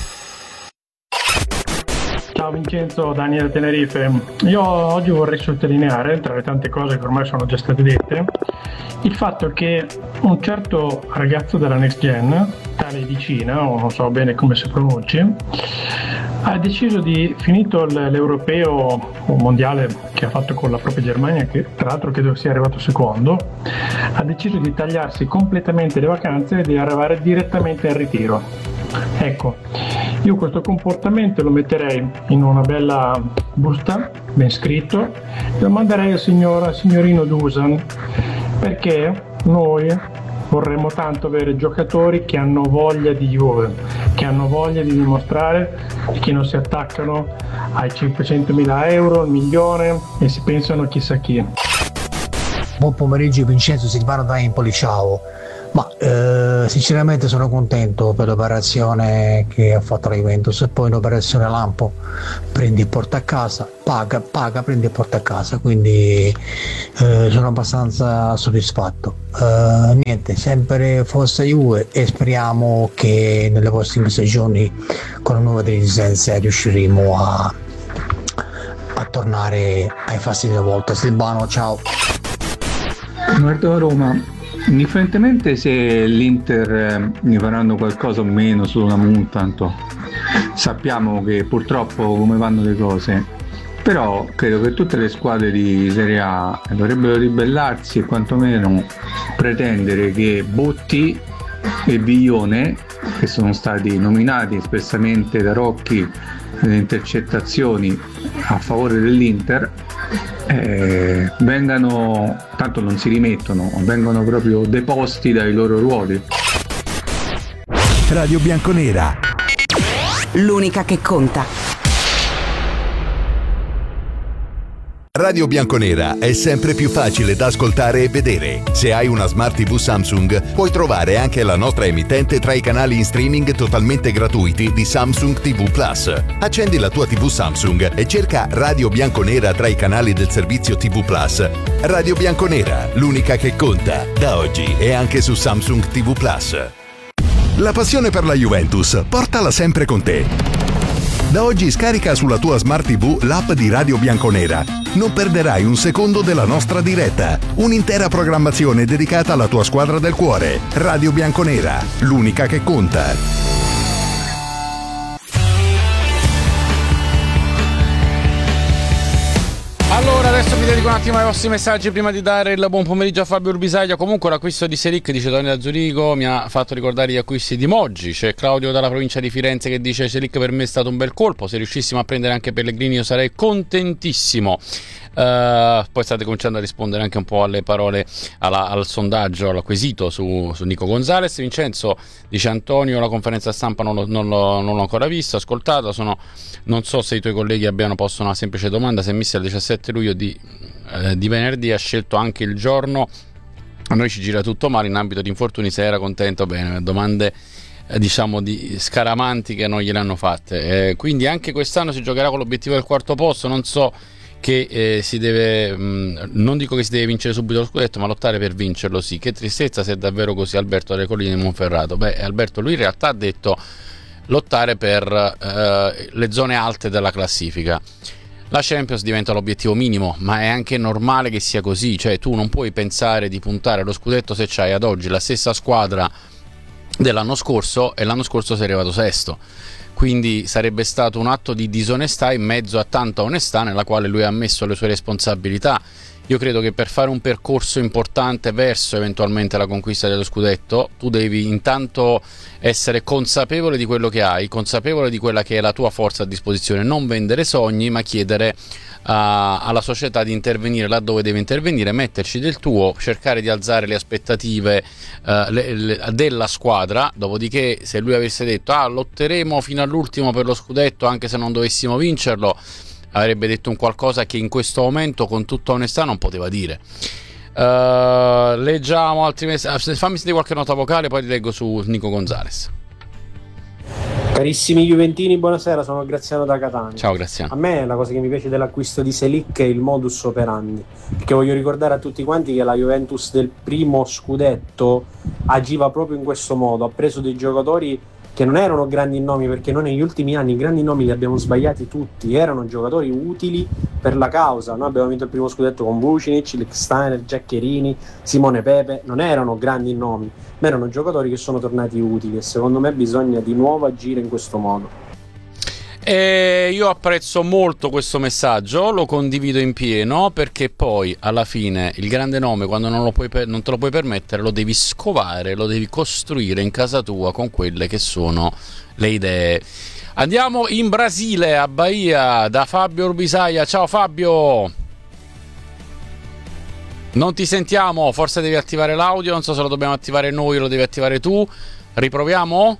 Ciao Vincenzo, Daniele Tenerife. Io oggi vorrei sottolineare, tra le tante cose che ormai sono già state dette, il fatto che un certo ragazzo della Next Gen, tale Vicina, o non so bene come si pronunci, ha deciso di, finito l'europeo o mondiale che ha fatto con la propria Germania, che tra l'altro credo sia arrivato secondo, ha deciso di tagliarsi completamente le vacanze e di arrivare direttamente al ritiro. Ecco, io questo comportamento lo metterei in una bella busta, ben scritto, e lo manderei al signorino Dusan, perché noi vorremmo tanto avere giocatori che hanno voglia di Juve, che hanno voglia di dimostrare, che non si attaccano ai 500.000 euro, al milione e si pensano chissà chi. Buon pomeriggio Vincenzo Silvano da Empoli, ciao. Ma sinceramente sono contento per l'operazione che ha fatto la Juventus, e poi l'operazione lampo, prendi e porta a casa, paga, prendi e porta a casa, quindi sono abbastanza soddisfatto. Niente, sempre forza Juve, e speriamo che nelle prossime stagioni con la nuova dirigenza riusciremo a tornare ai fasti della volta. Silvano, ciao. Guarda Roma, indifferentemente se l'Inter ne faranno qualcosa o meno sulla multa, tanto sappiamo che purtroppo come vanno le cose, però credo che tutte le squadre di Serie A dovrebbero ribellarsi e quantomeno pretendere che Botti e Viglione, che sono stati nominati espressamente da Rocchi nelle intercettazioni a favore dell'Inter, vengano, tanto non si rimettono, vengono proprio deposti dai loro ruoli. Radio Bianconera, l'unica che conta. Radio Bianconera è sempre più facile da ascoltare e vedere. Se hai una Smart TV Samsung, puoi trovare anche la nostra emittente tra i canali in streaming totalmente gratuiti di Samsung TV Plus. Accendi la tua TV Samsung e cerca Radio Bianconera tra i canali del servizio TV Plus. Radio Bianconera, l'unica che conta, da oggi è anche su Samsung TV Plus. La passione per la Juventus, portala sempre con te. Da oggi scarica sulla tua Smart TV l'app di Radio Bianconera. Non perderai un secondo della nostra diretta. Un'intera programmazione dedicata alla tua squadra del cuore. Radio Bianconera, l'unica che conta. Allora, adesso vi dedico un attimo ai vostri messaggi prima di dare il buon pomeriggio a Fabio Urbisaglia. Comunque l'acquisto di Selic, dice Tony da Zurigo, mi ha fatto ricordare gli acquisti di Moggi. C'è Claudio dalla provincia di Firenze che dice: Selic per me è stato un bel colpo, se riuscissimo a prendere anche Pellegrini io sarei contentissimo. Poi state cominciando a rispondere anche un po' alle parole, al sondaggio, al quesito su Nico Gonzalez. Vincenzo dice: Antonio, la conferenza stampa non l'ho ancora vista, ascoltata, non so se i tuoi colleghi abbiano posto una semplice domanda, se Mister il 17 luglio di venerdì ha scelto anche il giorno, a noi ci gira tutto male in ambito di infortuni, se era contento. Bene, domande diciamo di scaramanti che non gliele hanno fatte, quindi anche quest'anno si giocherà con l'obiettivo del quarto posto. Non so che si deve, non dico che si deve vincere subito lo scudetto, ma lottare per vincerlo sì. Che tristezza se è davvero così. Alberto delle Colline di Monferrato. Alberto, lui in realtà ha detto lottare per le zone alte della classifica. La Champions diventa l'obiettivo minimo, ma è anche normale che sia così, cioè tu non puoi pensare di puntare allo scudetto se c'hai ad oggi la stessa squadra dell'anno scorso e l'anno scorso sei arrivato sesto. Quindi sarebbe stato un atto di disonestà in mezzo a tanta onestà nella quale lui ha ammesso le sue responsabilità. Io credo che per fare un percorso importante verso eventualmente la conquista dello scudetto tu devi intanto essere consapevole di quello che hai, consapevole di quella che è la tua forza a disposizione, non vendere sogni ma chiedere alla società di intervenire laddove deve intervenire, metterci del tuo, cercare di alzare le aspettative della squadra. Dopodiché se lui avesse detto lotteremo fino all'ultimo per lo scudetto anche se non dovessimo vincerlo, avrebbe detto un qualcosa che in questo momento con tutta onestà non poteva dire. Leggiamo altri messaggi, fammi sentire qualche nota vocale poi li leggo su Nico Gonzalez. Carissimi Juventini, buonasera, sono Graziano da Catania. Ciao Graziano. A me la cosa che mi piace dell'acquisto di Selic è il modus operandi, perché voglio ricordare a tutti quanti che la Juventus del primo scudetto agiva proprio in questo modo, ha preso dei giocatori che non erano grandi nomi, perché noi negli ultimi anni i grandi nomi li abbiamo sbagliati tutti, erano giocatori utili per la causa. Noi abbiamo vinto il primo scudetto con Vucinic, Lichtsteiner, Giaccherini, Simone Pepe, non erano grandi nomi, ma erano giocatori che sono tornati utili e secondo me bisogna di nuovo agire in questo modo. E io apprezzo molto questo messaggio, lo condivido in pieno, perché poi alla fine il grande nome, quando non te lo puoi permettere, lo devi scovare, lo devi costruire in casa tua con quelle che sono le idee. Andiamo in Brasile, a Bahia, da Fabio Urbisaia. Ciao Fabio. Non ti sentiamo, forse devi attivare l'audio, non so se lo dobbiamo attivare noi o lo devi attivare tu. Riproviamo?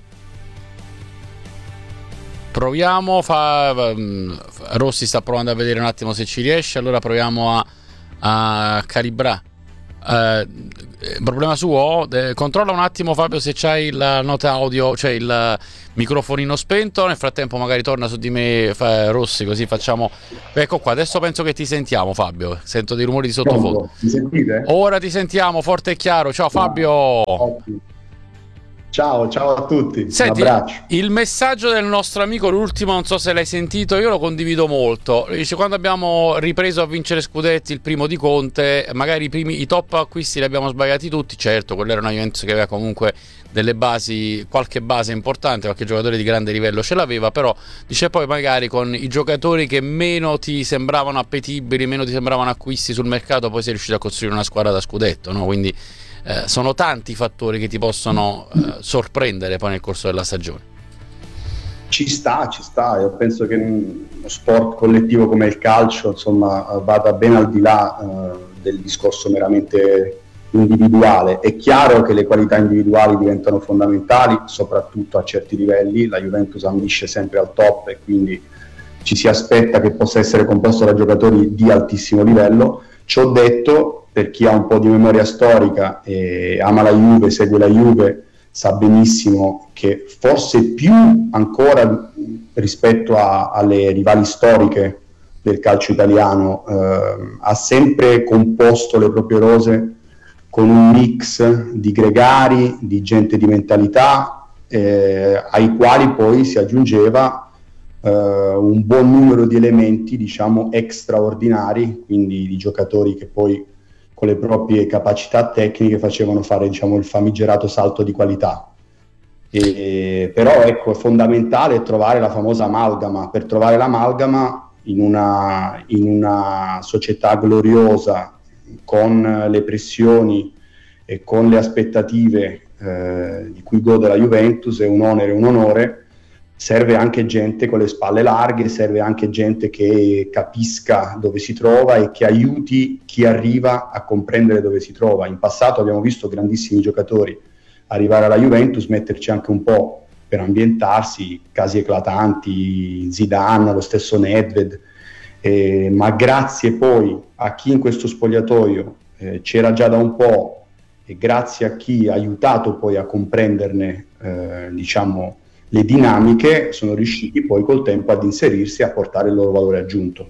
Proviamo, Rossi sta provando a vedere un attimo se ci riesce, allora proviamo a calibrare. Problema suo? Controlla un attimo Fabio se c'hai la nota audio, cioè il microfonino spento. Nel frattempo magari torna su di me Rossi, così facciamo. Ecco qua, adesso penso che ti sentiamo Fabio, sento dei rumori di sottofondo. Mi sentite? Ora ti sentiamo forte e chiaro. Ciao Fabio. Ciao a tutti. Senti, un abbraccio. Il messaggio del nostro amico, l'ultimo, non so se l'hai sentito, io lo condivido molto. Dice: quando abbiamo ripreso a vincere scudetti, il primo di Conte, magari i top acquisti li abbiamo sbagliati tutti. Certo, quello era una Juventus che aveva comunque delle basi, qualche base importante, qualche giocatore di grande livello ce l'aveva, però dice poi magari con i giocatori che meno ti sembravano appetibili, meno ti sembravano acquisti sul mercato, poi sei riuscito a costruire una squadra da scudetto, no? Quindi sono tanti i fattori che ti possono sorprendere poi nel corso della stagione. Ci sta, io penso che uno sport collettivo come il calcio, insomma, vada ben al di là del discorso meramente individuale. È chiaro che le qualità individuali diventano fondamentali, soprattutto a certi livelli. La Juventus ambisce sempre al top e quindi ci si aspetta che possa essere composto da giocatori di altissimo livello. Ciò detto, per chi ha un po' di memoria storica e ama la Juve, segue la Juve, sa benissimo che forse più ancora rispetto alle rivali storiche del calcio italiano ha sempre composto le proprie rose con un mix di gregari, di gente di mentalità, ai quali poi si aggiungeva un buon numero di elementi, diciamo, straordinari, quindi di giocatori che poi con le proprie capacità tecniche facevano fare, diciamo, il famigerato salto di qualità. Però ecco, è fondamentale trovare la famosa amalgama. Per trovare l'amalgama in una società gloriosa, con le pressioni e con le aspettative di cui gode la Juventus, è un onere e un onore. Serve anche gente con le spalle larghe, serve anche gente che capisca dove si trova e che aiuti chi arriva a comprendere dove si trova. In passato abbiamo visto grandissimi giocatori arrivare alla Juventus, metterci anche un po' per ambientarsi, casi eclatanti, Zidane, lo stesso Nedved, ma grazie poi a chi in questo spogliatoio c'era già da un po' e grazie a chi ha aiutato poi a comprenderne diciamo le dinamiche, sono riusciti poi col tempo ad inserirsi e a portare il loro valore aggiunto.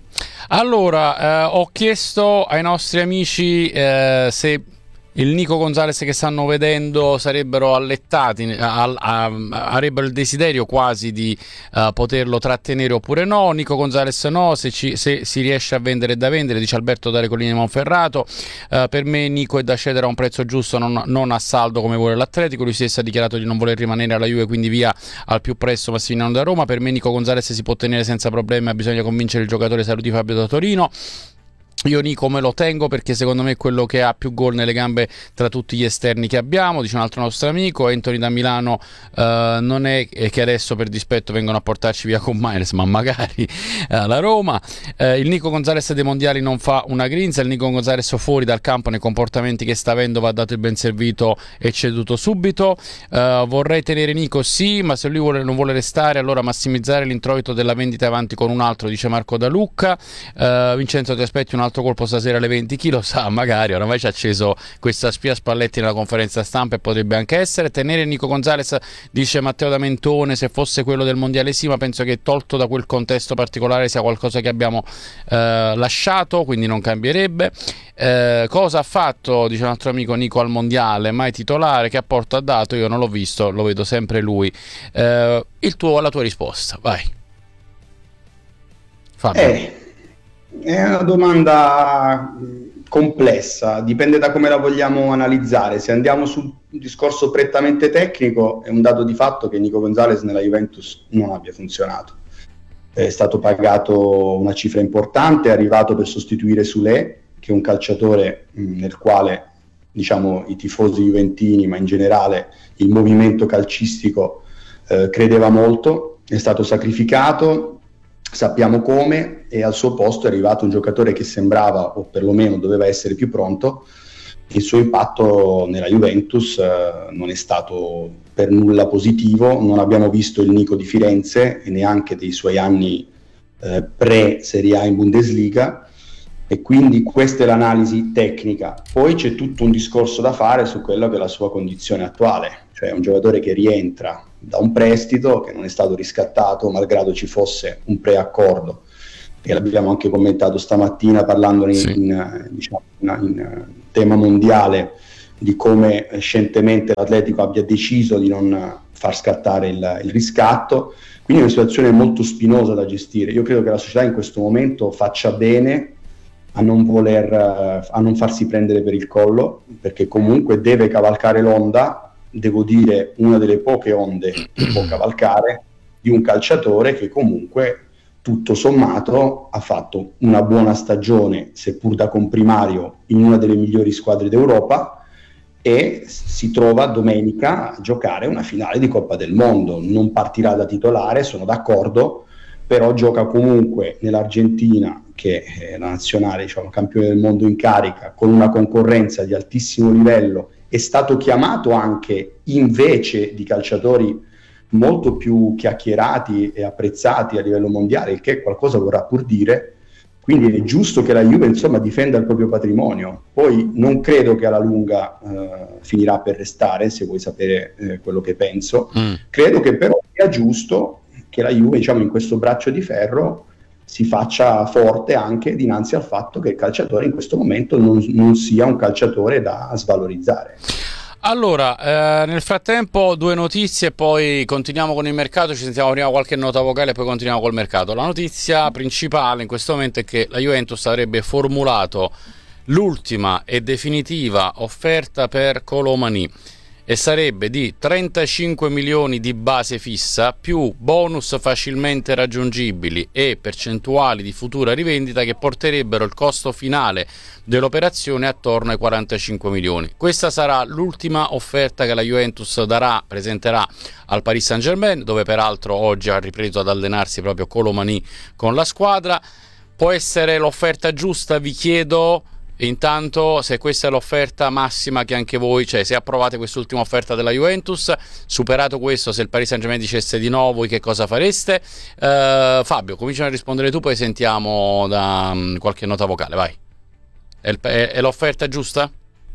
Allora, ho chiesto ai nostri amici se il Nico Gonzalez che stanno vedendo sarebbero allettati, avrebbero il desiderio quasi di poterlo trattenere oppure no. Nico Gonzalez no, se si riesce a vendere è da vendere, dice Alberto da Recolini di Monferrato. Per me Nico è da cedere a un prezzo giusto, non a saldo come vuole l'Atletico. Lui stesso ha dichiarato di non voler rimanere alla Juve, quindi via al più presto Massimiliano da Roma. Per me Nico Gonzalez si può tenere senza problemi, ma bisogna convincere il giocatore. Saluti Fabio da Torino. Io Nico me lo tengo perché secondo me è quello che ha più gol nelle gambe tra tutti gli esterni che abbiamo, dice un altro nostro amico. Anthony da Milano, non è che adesso per dispetto vengono a portarci via con Miles, ma magari la Roma. Il Nico Gonzalez dei mondiali non fa una grinza, il Nico Gonzalez fuori dal campo nei comportamenti che sta avendo va dato il ben servito e ceduto subito. Vorrei tenere Nico sì, ma se lui non vuole restare allora massimizzare l'introito della vendita avanti con un altro, dice Marco da Lucca. Vincenzo, ti aspetti un altro colpo stasera alle 20, chi lo sa, magari oramai ci ha acceso questa spia Spalletti nella conferenza stampa e potrebbe anche essere. Tenere Nico Gonzalez, dice Matteo da Mentone, se fosse quello del mondiale sì, ma penso che tolto da quel contesto particolare sia qualcosa che abbiamo lasciato, quindi non cambierebbe. Cosa ha fatto, dice un altro amico, Nico al mondiale? Mai titolare, che apporto ha dato? Io non l'ho visto, lo vedo sempre lui. La tua risposta, vai Fabio. È una domanda complessa, dipende da come la vogliamo analizzare. Se andiamo sul discorso prettamente tecnico, è un dato di fatto che Nico Gonzalez nella Juventus non abbia funzionato. è stato pagato una cifra importante, è arrivato per sostituire Soulé, che è un calciatore nel quale, diciamo, i tifosi juventini, ma in generale il movimento calcistico credeva molto, è stato sacrificato, sappiamo come, e al suo posto è arrivato un giocatore che sembrava, o perlomeno doveva essere più pronto. Il suo impatto nella Juventus non è stato per nulla positivo, non abbiamo visto il Nico di Firenze e neanche dei suoi anni pre-Serie A in Bundesliga, e quindi questa è l'analisi tecnica. Poi c'è tutto un discorso da fare su quello che è la sua condizione attuale, cioè un giocatore che rientra da un prestito che non è stato riscattato malgrado ci fosse un preaccordo, e l'abbiamo anche commentato stamattina parlandone in tema mondiale, di come scientemente l'Atletico abbia deciso di non far scattare il riscatto. Quindi è una situazione molto spinosa da gestire. Io credo che la società in questo momento faccia bene a non farsi prendere per il collo, perché comunque deve cavalcare l'onda, devo dire una delle poche onde che può cavalcare, di un calciatore che comunque tutto sommato ha fatto una buona stagione, seppur da comprimario, in una delle migliori squadre d'Europa, e si trova domenica a giocare una finale di Coppa del Mondo. Non partirà da titolare, sono d'accordo, però gioca comunque nell'Argentina, che è la nazionale, diciamo, campione del mondo in carica, con una concorrenza di altissimo livello. È stato chiamato anche invece di calciatori molto più chiacchierati e apprezzati a livello mondiale, il che qualcosa vorrà pur dire. Quindi è giusto che la Juve, insomma, difenda il proprio patrimonio. Poi non credo che alla lunga finirà per restare, se vuoi sapere quello che penso. Credo che però sia giusto che la Juve, diciamo, in questo braccio di ferro si faccia forte anche dinanzi al fatto che il calciatore in questo momento non sia un calciatore da svalorizzare. Allora, nel frattempo 2 notizie, poi continuiamo con il mercato, ci sentiamo prima qualche nota vocale e poi continuiamo col mercato. La notizia principale in questo momento è che la Juventus avrebbe formulato l'ultima e definitiva offerta per Colomani, e sarebbe di 35 milioni di base fissa più bonus facilmente raggiungibili e percentuali di futura rivendita che porterebbero il costo finale dell'operazione attorno ai 45 milioni. Questa sarà l'ultima offerta che la Juventus presenterà al Paris Saint-Germain, dove peraltro oggi ha ripreso ad allenarsi proprio Colomani con la squadra. Può essere l'offerta giusta, vi chiedo. Intanto, se questa è l'offerta massima che anche voi, cioè se approvate quest'ultima offerta della Juventus, superato questo, se il Paris Saint-Germain dicesse di no, voi che cosa fareste? Fabio, cominciamo a rispondere tu, poi sentiamo da qualche nota vocale, vai. È l'offerta giusta?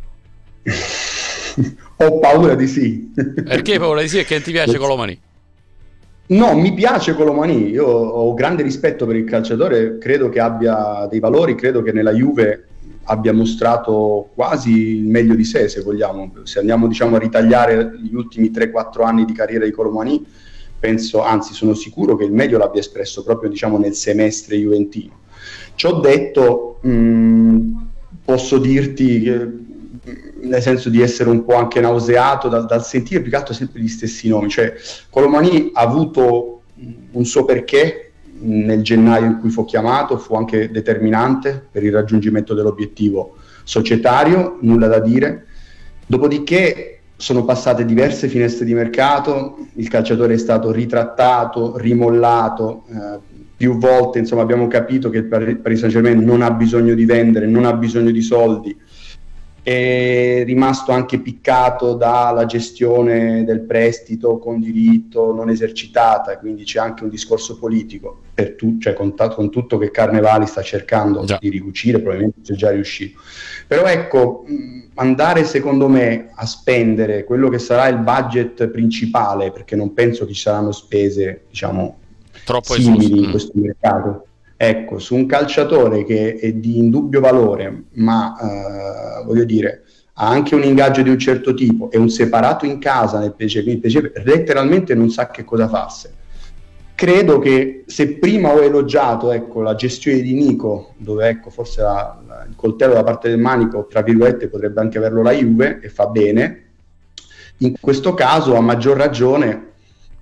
Ho paura di sì. Perché hai paura di sì? E che ti piace Colomani? No, mi piace Colomani, io ho grande rispetto per il calciatore, credo che abbia dei valori, credo che nella Juve abbia mostrato quasi il meglio di sé, se vogliamo. Se andiamo, diciamo, a ritagliare gli ultimi 3-4 anni di carriera di Colomani, penso, anzi sono sicuro che il meglio l'abbia espresso proprio, diciamo, nel semestre juventino. Ciò detto, posso dirti che, nel senso di essere un po' anche nauseato dal sentire più che altro sempre gli stessi nomi. Cioè, Colomani ha avuto un suo perché nel gennaio in cui fu chiamato, fu anche determinante per il raggiungimento dell'obiettivo societario, nulla da dire. Dopodiché sono passate diverse finestre di mercato, il calciatore è stato ritrattato, rimollato, più volte, insomma, abbiamo capito che il Paris Saint-Germain non ha bisogno di vendere, non ha bisogno di soldi. È rimasto anche piccato dalla gestione del prestito con diritto non esercitata, quindi c'è anche un discorso politico cioè con tutto che Carnevali sta cercando di ricucire, probabilmente c'è già riuscito. Però ecco, andare secondo me a spendere quello che sarà il budget principale, perché non penso che ci saranno spese, diciamo, troppo simili in questo mercato. Ecco, su un calciatore che è di indubbio valore, ma voglio dire, ha anche un ingaggio di un certo tipo, è un separato in casa nel PSG, quindi il PSG letteralmente non sa che cosa farsi. Credo che se prima ho elogiato, ecco, la gestione di Nico, dove, ecco, forse il coltello da parte del manico, tra virgolette, potrebbe anche averlo la Juve, e fa bene, in questo caso a maggior ragione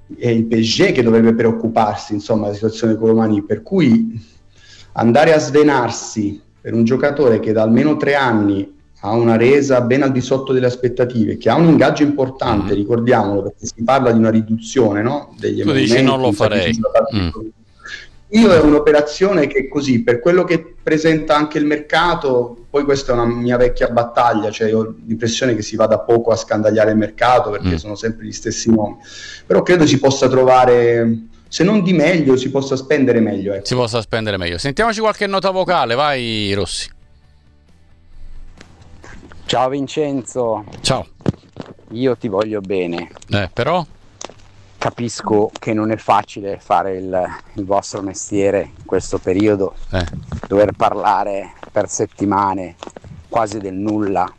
è il PSG che dovrebbe preoccuparsi, insomma, della situazione di Colomani, per cui andare a svenarsi per un giocatore che da almeno 3 anni ha una resa ben al di sotto delle aspettative, che ha un ingaggio importante, ricordiamolo, perché si parla di una riduzione, no? Degli tu dici non lo farei. Io è un'operazione che così, per quello che presenta anche il mercato, poi questa è una mia vecchia battaglia, cioè io ho l'impressione che si vada poco a scandagliare il mercato perché sono sempre gli stessi nomi, però credo si possa trovare, se non di meglio, si possa spendere meglio. Ecco. Si possa spendere meglio. Sentiamoci qualche nota vocale, vai Rossi. Ciao Vincenzo. Ciao. Io ti voglio bene. Però? Capisco che non è facile fare il vostro mestiere in questo periodo, dover parlare per settimane quasi del nulla,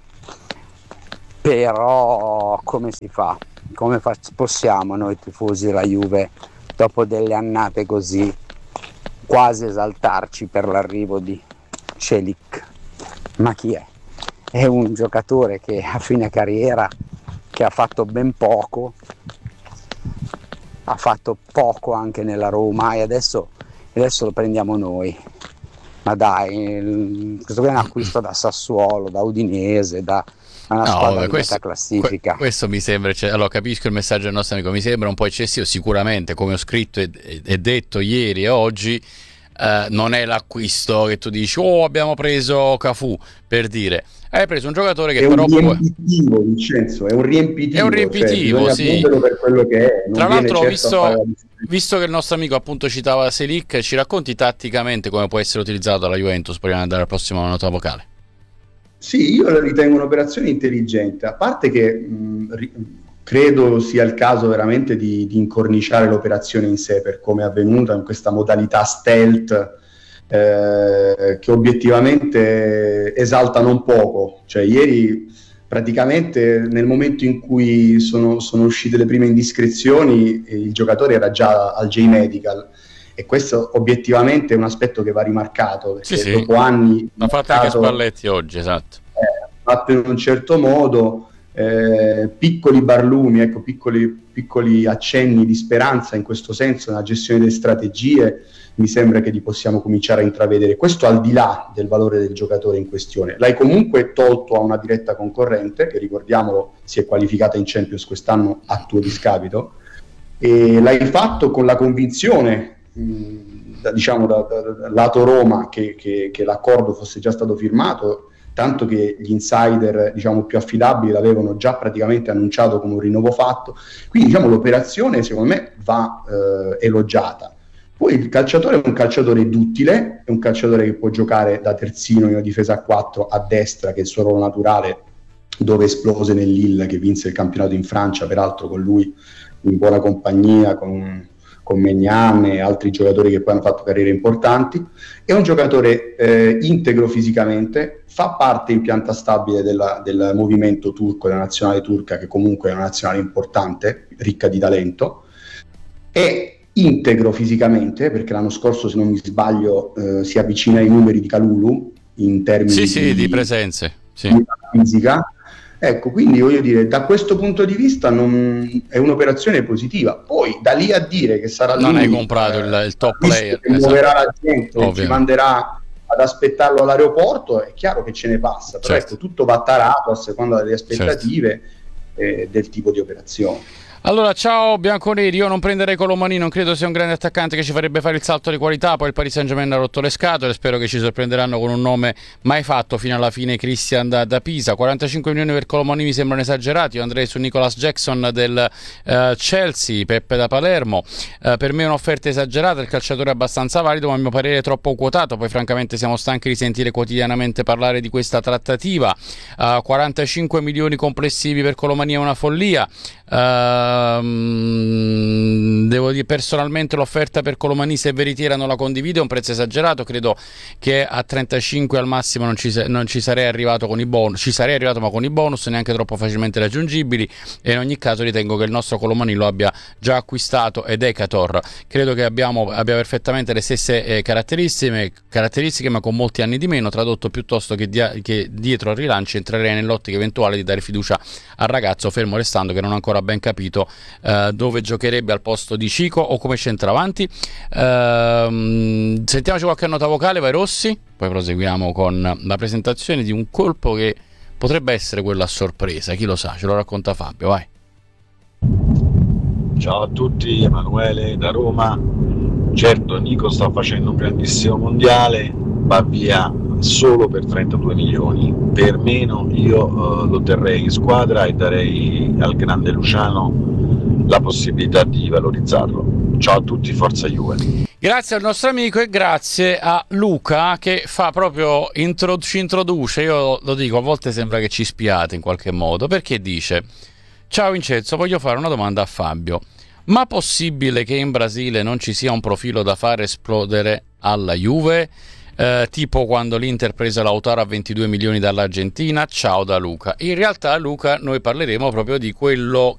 però come si fa? Come possiamo noi tifosi della Juve, dopo delle annate così, quasi esaltarci per l'arrivo di Celik? Ma chi è? È un giocatore che a fine carriera, che ha fatto ben poco, ha fatto poco anche nella Roma e adesso lo prendiamo noi. Ma dai, questo qui è un acquisto da Sassuolo, da Udinese, da una squadra di metà classifica. Questo mi sembra, allora capisco il messaggio del nostro amico, mi sembra un po' eccessivo, sicuramente, come ho scritto e detto ieri e oggi, non è l'acquisto che tu dici abbiamo preso Cafù, per dire. Hai preso un giocatore che però riempitivo, Vincenzo, è un riempitivo, cioè, sì. Per quello che è. Non tra l'altro, certo visto che il nostro amico appunto citava Selic, ci racconti tatticamente come può essere utilizzato dalla Juventus prima di andare al prossimo nota vocale? Sì, io lo ritengo un'operazione intelligente, a parte che credo sia il caso veramente di incorniciare l'operazione in sé per come è avvenuta in questa modalità stealth, che obiettivamente esalta non poco. Cioè ieri praticamente nel momento in cui sono uscite le prime indiscrezioni il giocatore era già al J-Medical e questo obiettivamente è un aspetto che va rimarcato perché dopo anni l'ha fatto anche Spalletti oggi, esatto, fatto in un certo modo, piccoli barlumi, ecco, piccoli accenni di speranza in questo senso nella gestione delle strategie, mi sembra che li possiamo cominciare a intravedere. Questo al di là del valore del giocatore in questione. L'hai comunque tolto a una diretta concorrente, che ricordiamolo si è qualificata in Champions quest'anno a tuo discapito, e l'hai fatto con la convinzione, diciamo da lato Roma, che l'accordo fosse già stato firmato, tanto che gli insider, diciamo, più affidabili l'avevano già praticamente annunciato come un rinnovo fatto. Quindi, diciamo, l'operazione secondo me va elogiata. Poi il calciatore è un calciatore duttile, è un calciatore che può giocare da terzino in una difesa a 4 a destra, che è il suo ruolo naturale, dove esplose nel Lille, che vinse il campionato in Francia, peraltro con lui in buona compagnia, con Maignan e altri giocatori che poi hanno fatto carriere importanti. È un giocatore integro fisicamente, fa parte in pianta stabile del movimento turco, della nazionale turca, che comunque è una nazionale importante, ricca di talento, è integro fisicamente, perché l'anno scorso, se non mi sbaglio, si avvicina ai numeri di Kalulu in termini di presenze, di fisica. Ecco, quindi voglio dire, da questo punto di vista è un'operazione positiva. Poi da lì a dire che sarà non lui, hai comprato il top player che muoverà la gente e ci manderà ad aspettarlo all'aeroporto, è chiaro che ce ne passa, però ecco, tutto va tarato a seconda delle aspettative del tipo di operazione. Allora, ciao bianconeri, io non prenderei Colomani, non credo sia un grande attaccante che ci farebbe fare il salto di qualità, poi il Paris Saint-Germain ha rotto le scatole, spero che ci sorprenderanno con un nome mai fatto fino alla fine, Christian da Pisa. 45 milioni per Colomani mi sembrano esagerati, io andrei su Nicolas Jackson del Chelsea, Peppe da Palermo, per me è un'offerta esagerata, il calciatore è abbastanza valido ma a mio parere è troppo quotato, poi francamente siamo stanchi di sentire quotidianamente parlare di questa trattativa. 45 milioni complessivi per Colomani è una follia. Devo dire personalmente l'offerta per Colomani, se veritiera, non la condivido, è un prezzo esagerato, credo che a 35 al massimo non ci sarei arrivato con i bonus, ci sarei arrivato ma con i bonus neanche troppo facilmente raggiungibili, e in ogni caso ritengo che il nostro Colomani lo abbia già acquistato ed Decatur, credo che abbia perfettamente le stesse caratteristiche ma con molti anni di meno, tradotto piuttosto che dietro al rilancio entrerei nell'ottica eventuale di dare fiducia al ragazzo, fermo restando che non ho ancora ancora ben capito dove giocherebbe al posto di Cico o come centravanti. Sentiamoci qualche nota vocale, vai Rossi, poi proseguiamo con la presentazione di un colpo che potrebbe essere quello a sorpresa, chi lo sa, ce lo racconta Fabio, vai. Ciao a tutti, Emanuele da Roma. Certo, Nico sta facendo un grandissimo mondiale, va via solo per 32 milioni. Per meno io lo terrei in squadra e darei al grande Luciano la possibilità di valorizzarlo. Ciao a tutti, forza Juve. Grazie al nostro amico e grazie a Luca che fa proprio ci introduce, io lo dico, a volte sembra che ci spiate in qualche modo, perché dice: ciao Vincenzo, voglio fare una domanda a Fabio. Ma possibile che in Brasile non ci sia un profilo da fare esplodere alla Juve? Tipo quando l'Inter prese Lautaro a 22 milioni dall'Argentina? Ciao da Luca. In realtà, Luca, noi parleremo proprio di quello